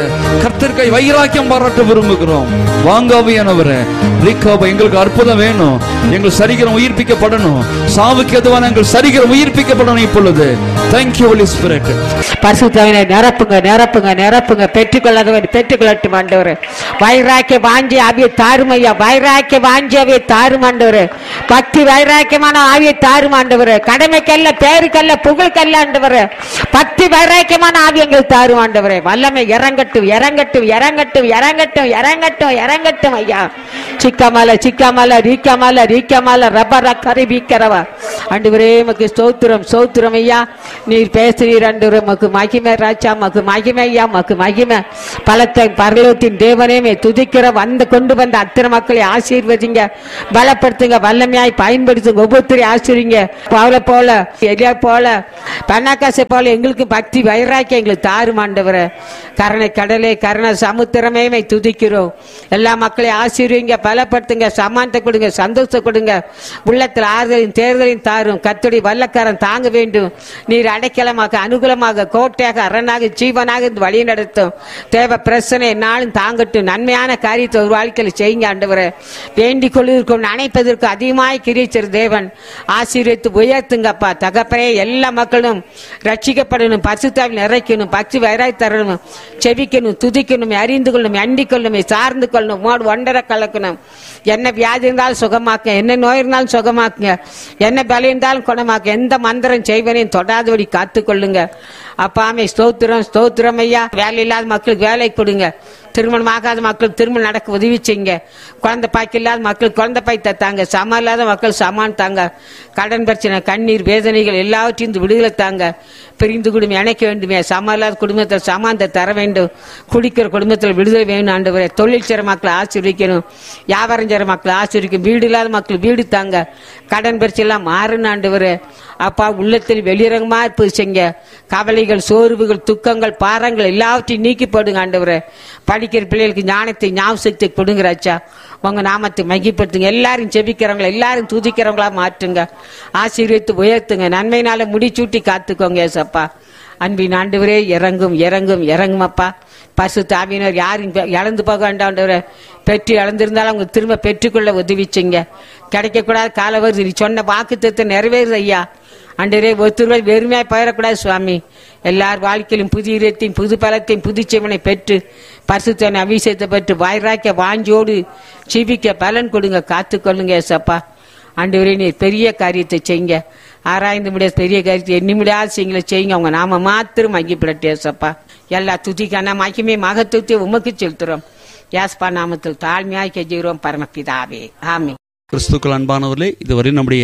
கர்த்தர்க்கை வைராக்கியம் பாராட்ட விரும்புகிறோம். வாங்க ஆவியானவரே, எங்களுக்கு அற்புதம் வேணும். எங்கள் சரீரம் உயிர்ப்பிக்கப்படணும். சாவுக்கு எதுவான எங்கள் சரீரம் உயிர்ப்பிக்கப்படணும் இப்பொழுது. Thank you Holy Spirit. பரிசுத்தவனை நிரப்புங்க நிரப்புங்க நிரப்புங்க. பெற்றுக்கொள்ளாதவன் பெற்றுக்கொள்ளட்டும் ஆண்டவரே. வைராக்கிய வாஞ்சி ஆவியை தாரும் ஐயா. வைராக்கிய வாஞ்சி ஆவியை தாரும் ஆண்டவரே. பக்தி வைராக்கியமான ஆவியை தாரும் ஆண்டவரே. கடமைக்கல்ல, பேருக்கல்ல, புகழ்கல்ல ஆண்டவரே. பக்தி வைராக்கியமான ஆவி எங்கள் தாரும் ஆண்டவரே. வல்லமை இறங்கட்டும் இறங்கட்டும் இறங்கட்டும் இறங்கட்டும் இறங்கட்டும் இறங்கட்டும் ஐயா. சிக்கமல சிக்கமல ரீக்கமல ரீக்கமல ரபர கரிபிக்கிறவா ஆண்டவரே, மக்கு ஸ்தோத்திரம் ஸ்தோத்திரம் ஐயா. நீர் பேசுறீர் ஆண்டவரே. மக்கு மகிமை ராஜா, மக்கு மகிமை ஐயா, மக்கு மகிமை. பலத்தை பரலோகத்தின் தேவனே துதிக்கிற வந்து கொண்டு வந்த அத்தனை மக்களை ஆசீர்வதிங்க, பலப்படுத்துங்க, வல்லமையாய் பயன்படுத்துங்க. ஒவ்வொருத்தரையும் ஆசீர்வதிங்க. பவுலை போல, எலியா போல, பன்னாக்காசை போல எங்களுக்கு பக்தி வைராக்கியம் எங்களுக்கு தாரும் ஆண்டவரே. கருணை கடலே, கருணை சமுத்திரமே துதிக்கிறோம். எல்லா மக்களையும் ஆசீர்வதிங்க, பலப்படுத்துங்க, சமானத்தை கொடுங்க, சந்தோஷத்தை கொடுங்க. உள்ளத்தில் ஆறுதலின் தேர்தலின் தாரும். கர்த்தருடைய வல்லக்கரம் தாங்க வேண்டும். நீர் அடைக்கலமாக, அனுகூலமாக, கோட்டையாக, அரணாக, ஜீவனாக வழி நடத்தும். தேவ பிரச்சனை நாளும் தாங்கட்டும். நன்மையான காரியத்தை ஒரு வாழ்க்கையில் செய்யுங்க ஆண்டவரே. வேண்டிக் கொள்வதற்கும் நினைப்பதற்கு அதிகமாய் கிரிச்சர் தேவன். ஆசீர்வதித்து உயர்த்துங்கப்பா தகப்பனே. எல்லா மக்களும் ரட்சிக்கப்படணும், பரிசுத்தாவில் நிறைக்கணும், பக்தி வைராய் தரணும், செவிக்கணும், துதிக்கணும், அறிந்து கொள்ளணும், அண்டிக் கொள்ளணும், சார்ந்து கொள்ளணும், மோடு ஒன்றரை கலக்கணும். என்ன வியாதி இருந்தாலும் சுகமாக்க, என்ன நோய் இருந்தாலும் சுகமாக்குங்க, என்ன பலி இருந்தாலும் குணமாக்க. எந்த மந்திரம் செய்வனையும் தொடாதபடி காத்து கொள்ளுங்க அப்பாமே. ஸ்தோத்திரம் ஸ்தோத்திரம் ஐயா. வேலை இல்லாத மக்களுக்கு வேலை கொடுங்க. திருமணம் ஆகாத மக்களுக்கு திருமணம் நடக்க உதவி செய்யுங்க. குழந்தை பாய்க்கு இல்லாத மக்களுக்கு குழந்தை பாய் தாங்க. சமம் இல்லாத மக்கள் சமான் தாங்க. கடன் பிரச்சனை, கண்ணீர், வேதனைகள் எல்லாவற்றையும் விடுதலை தாங்க. பிரிந்து குடும்பம் இணைக்க வேண்டுமே. சமம் இல்லாத குடும்பத்தில் சமானத்தை தர வேண்டும். குடிக்கிற குடும்பத்தில் விடுதலை வேணும் ஆண்டவரே. தொழில் செய்ற மக்களை ஆசீர்வதிக்கணும். வியாபாரம் செய்ற மக்களை ஆசீர்வதிக்கணும். வீடு இல்லாத மக்கள் வீடு தாங்க. கடன் பிரச்சனை எல்லாம் மாறுன்னு ஆண்டவரே. அப்பா உள்ளத்தில் வெளிரங்கமா இருப்பது செய்ங்க. கவலைகள், சோர்வுகள், துக்கங்கள், பாரங்கள் எல்லாவற்றையும் நீக்கி போடுங்க ஆண்டவரே. படிக்கிற பிள்ளைகளுக்கு ஞானத்தை, ஞாபகத்தை கொடுங்கிறாச்சா. உங்க நாமத்தை மகிப்படுத்துங்க. எல்லாரும் செபிக்கிறவங்கள எல்லாரும் துதிக்கிறவங்களா மாற்றுங்க. ஆசீர்வதித்து உயர்த்துங்க. நன்மையினால முடிச்சூட்டி காத்துக்கோங்க ஏசப்பா. அன்பின் ஆண்டவரே, இறங்கும் இறங்கும் இறங்கும் அப்பா. பரிசுத்த ஆவியினர் யாரும் இழந்து போக வேண்டாண்டவரே. பெற்று இழந்திருந்தாலும் அவங்க திரும்ப பெற்றுக்கொள்ள உதவிச்சிங்க. கிடைக்கக்கூடாது கால வருது. நீ சொன்ன வாக்குத்தத்தை நிறைவேறுது ஐயா. ஆண்டவரே, ஒருத்தர் வெறுமையாய் போயிடக்கூடாது சுவாமி. எல்லார் வாழ்க்கையிலும் புது இடத்தையும் புது பலத்தையும் புதுச்செவனை பெற்று பரிசுத்தனை அபிஷேகத்தை பெற்று வைராக்கிய வாஞ்சோடு ஜீவிக்க பலன் கொடுங்க, காத்துக்கொள்ளுங்க ஏசப்பா. ஆண்டவரே, நீ பெரிய காரியத்தை செய்யுங்க. ஆராய்ந்து முடியாத பெரிய காரியத்தை எண்ணி முடியாத செய்யுங்கள செய்யுங்க. அவங்க நாம மாத்திரம் மகிப்படட்டு ஏசப்பா. எல்லா துதிக்கான மகிமே மகத்துவத்தை உமக்கு செலுத்துறோம். யாஸ்பா நாமத்தில் தாழ்மையாய் கெஞ்சுகிறோம் பரமபிதாவே, ஆமென். கிறிஸ்துக்கள் அன்பானவர்களே, இதுவரை நம்முடைய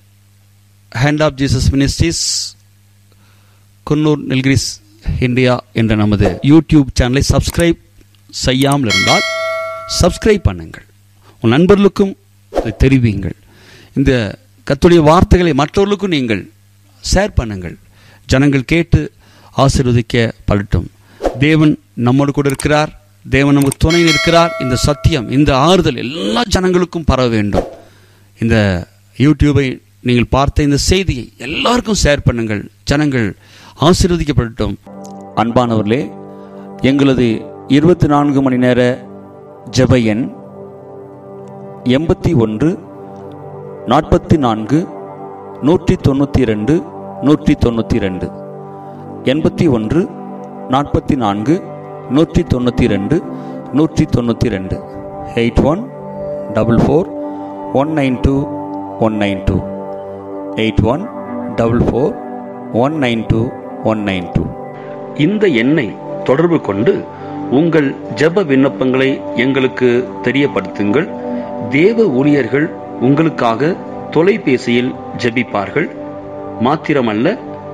hand of Jesus ministries Coonoor Nilgiris India என்ற நமது யூடியூப் சேனலை சப்ஸ்கிரைப் செய்யாமல் இருந்தால் சப்ஸ்கிரைப் பண்ணுங்கள். உன் நண்பர்களுக்கும் அதை தெரிவிங்கள். இந்த கர்த்தருடைய வார்த்தைகளை மற்றவர்களுக்கும் நீங்கள் ஷேர் பண்ணுங்கள். ஜனங்கள் கேட்டு ஆசீர்வதிக்கப்படட்டும். தேவன் நம்மோடு கூட இருக்கிறார். தேவன் நமக்கு துணை இருக்கிறார். இந்த சத்தியம், இந்த ஆறுதல் எல்லா ஜனங்களுக்கும் பரவ வேண்டும். இந்த யூடியூபை நீங்கள் பார்த்த இந்த செய்தியை எல்லாருக்கும் ஷேர் பண்ணுங்கள். ஜனங்கள் ஆசீர்வதிக்கப்படட்டும். அன்பானவர்களே, எங்களது இருபத்தி நான்கு மணி நேர ஜெப எண் எண்பத்தி ஒன்று நாற்பத்தி நான்கு நூற்றி தொண்ணூற்றி ரெண்டு நூற்றி தொண்ணூற்றி ரெண்டு எண்பத்தி ஒன்று நாற்பத்தி நான்கு நூற்றி தொண்ணூற்றி ரெண்டு நூற்றி தொண்ணூற்றி ரெண்டு eight one double four one nine two one nine two eight one double four one nine two one nine two. இந்த எண்ணை தொடர்பு கொண்டு உங்கள் ஜெப விண்ணப்பங்களை எங்களுக்கு தெரியப்படுத்துங்கள். தேவ ஊழியர்கள் உங்களுக்காக தொலைபேசியில் ஜெபிப்பார்கள். மாத்திரமல்ல,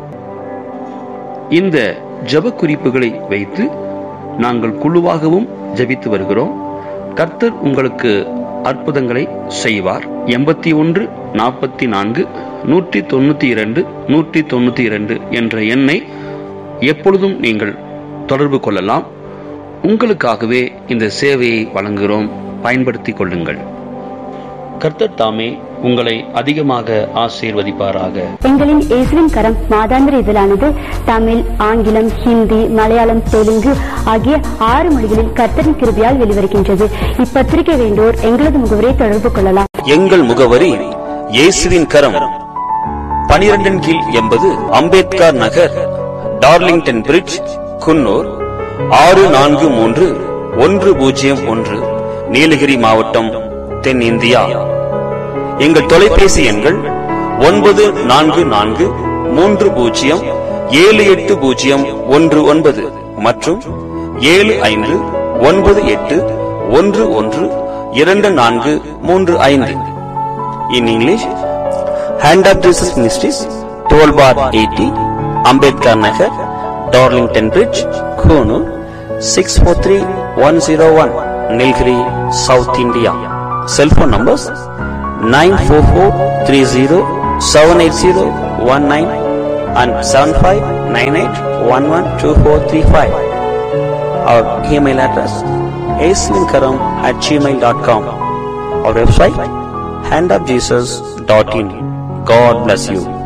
இந்த ஜெப குறிப்புகளை வைத்து நாங்கள் குழுவாகவும் ஜெபித்து வருகிறோம். கர்த்தர் உங்களுக்கு அற்புதங்களை செய்வார். எண்பத்தி ஒன்று நாற்பத்தி நான்கு நூற்றி தொண்ணூத்தி இரண்டு நூற்றி தொண்ணூத்தி இரண்டு என்ற எண்ணை எப்பொழுதும் நீங்கள் தொடர்பு கொள்ளலாம். உங்களுக்காகவே இந்த சேவையை வழங்குகிறோம். பயன்படுத்திக் கொள்ளுங்கள். கர்த்தர் தாமே உங்களை அதிகமாக ஆசீர்வதிப்பாராக. எங்களின் இயேசுவின் கரம் மாதாந்திர இதழானது தமிழ், ஆங்கிலம், ஹிந்தி, மலையாளம், தெலுங்கு ஆகிய ஆறு மொழிகளில் கர்த்தரின் கிருபையால் வெளிவருகின்றது. இப்பத்திரிகை வேண்டோர் எங்களது முகவரியை தொடர்பு கொள்ளலாம். எங்கள் முகவரி இயேசுவின் கரம், பனிரெண்டின் கீழ் எண்பது அம்பேத்கர் நகர், டார்லிங்டன் பிரிட்ஜ், குன்னூர் ஆறு நான்கு மூன்று ஒன்று பூஜ்ஜியம் ஒன்று, நீலகிரி மாவட்டம், தென் இந்தியா. எங்கள் தொலைபேசி எண்கள் ஒன்பது நான்கு நான்கு மூன்று பூஜ்ஜியம் ஏழு எட்டு பூஜ்ஜியம் ஒன்று ஒன்பது மற்றும் ஏழு ஐந்து ஒன்பது எட்டு ஒன்று ஒன்று இரண்டு நான்கு மூன்று ஐந்து. In English, hand of Jesus ministries, twelve bar eighty, Ambedkar Nagar, Darlington bridge, Coonoor six four three one zero one, Nilgiri, south India. Cellphone numbers nine four four three zero seven eight zero one nine and seven five nine eight one one two four three five. Our email address aislinkaram at gmail dot com. Our website hand of jesus dot in. God bless you.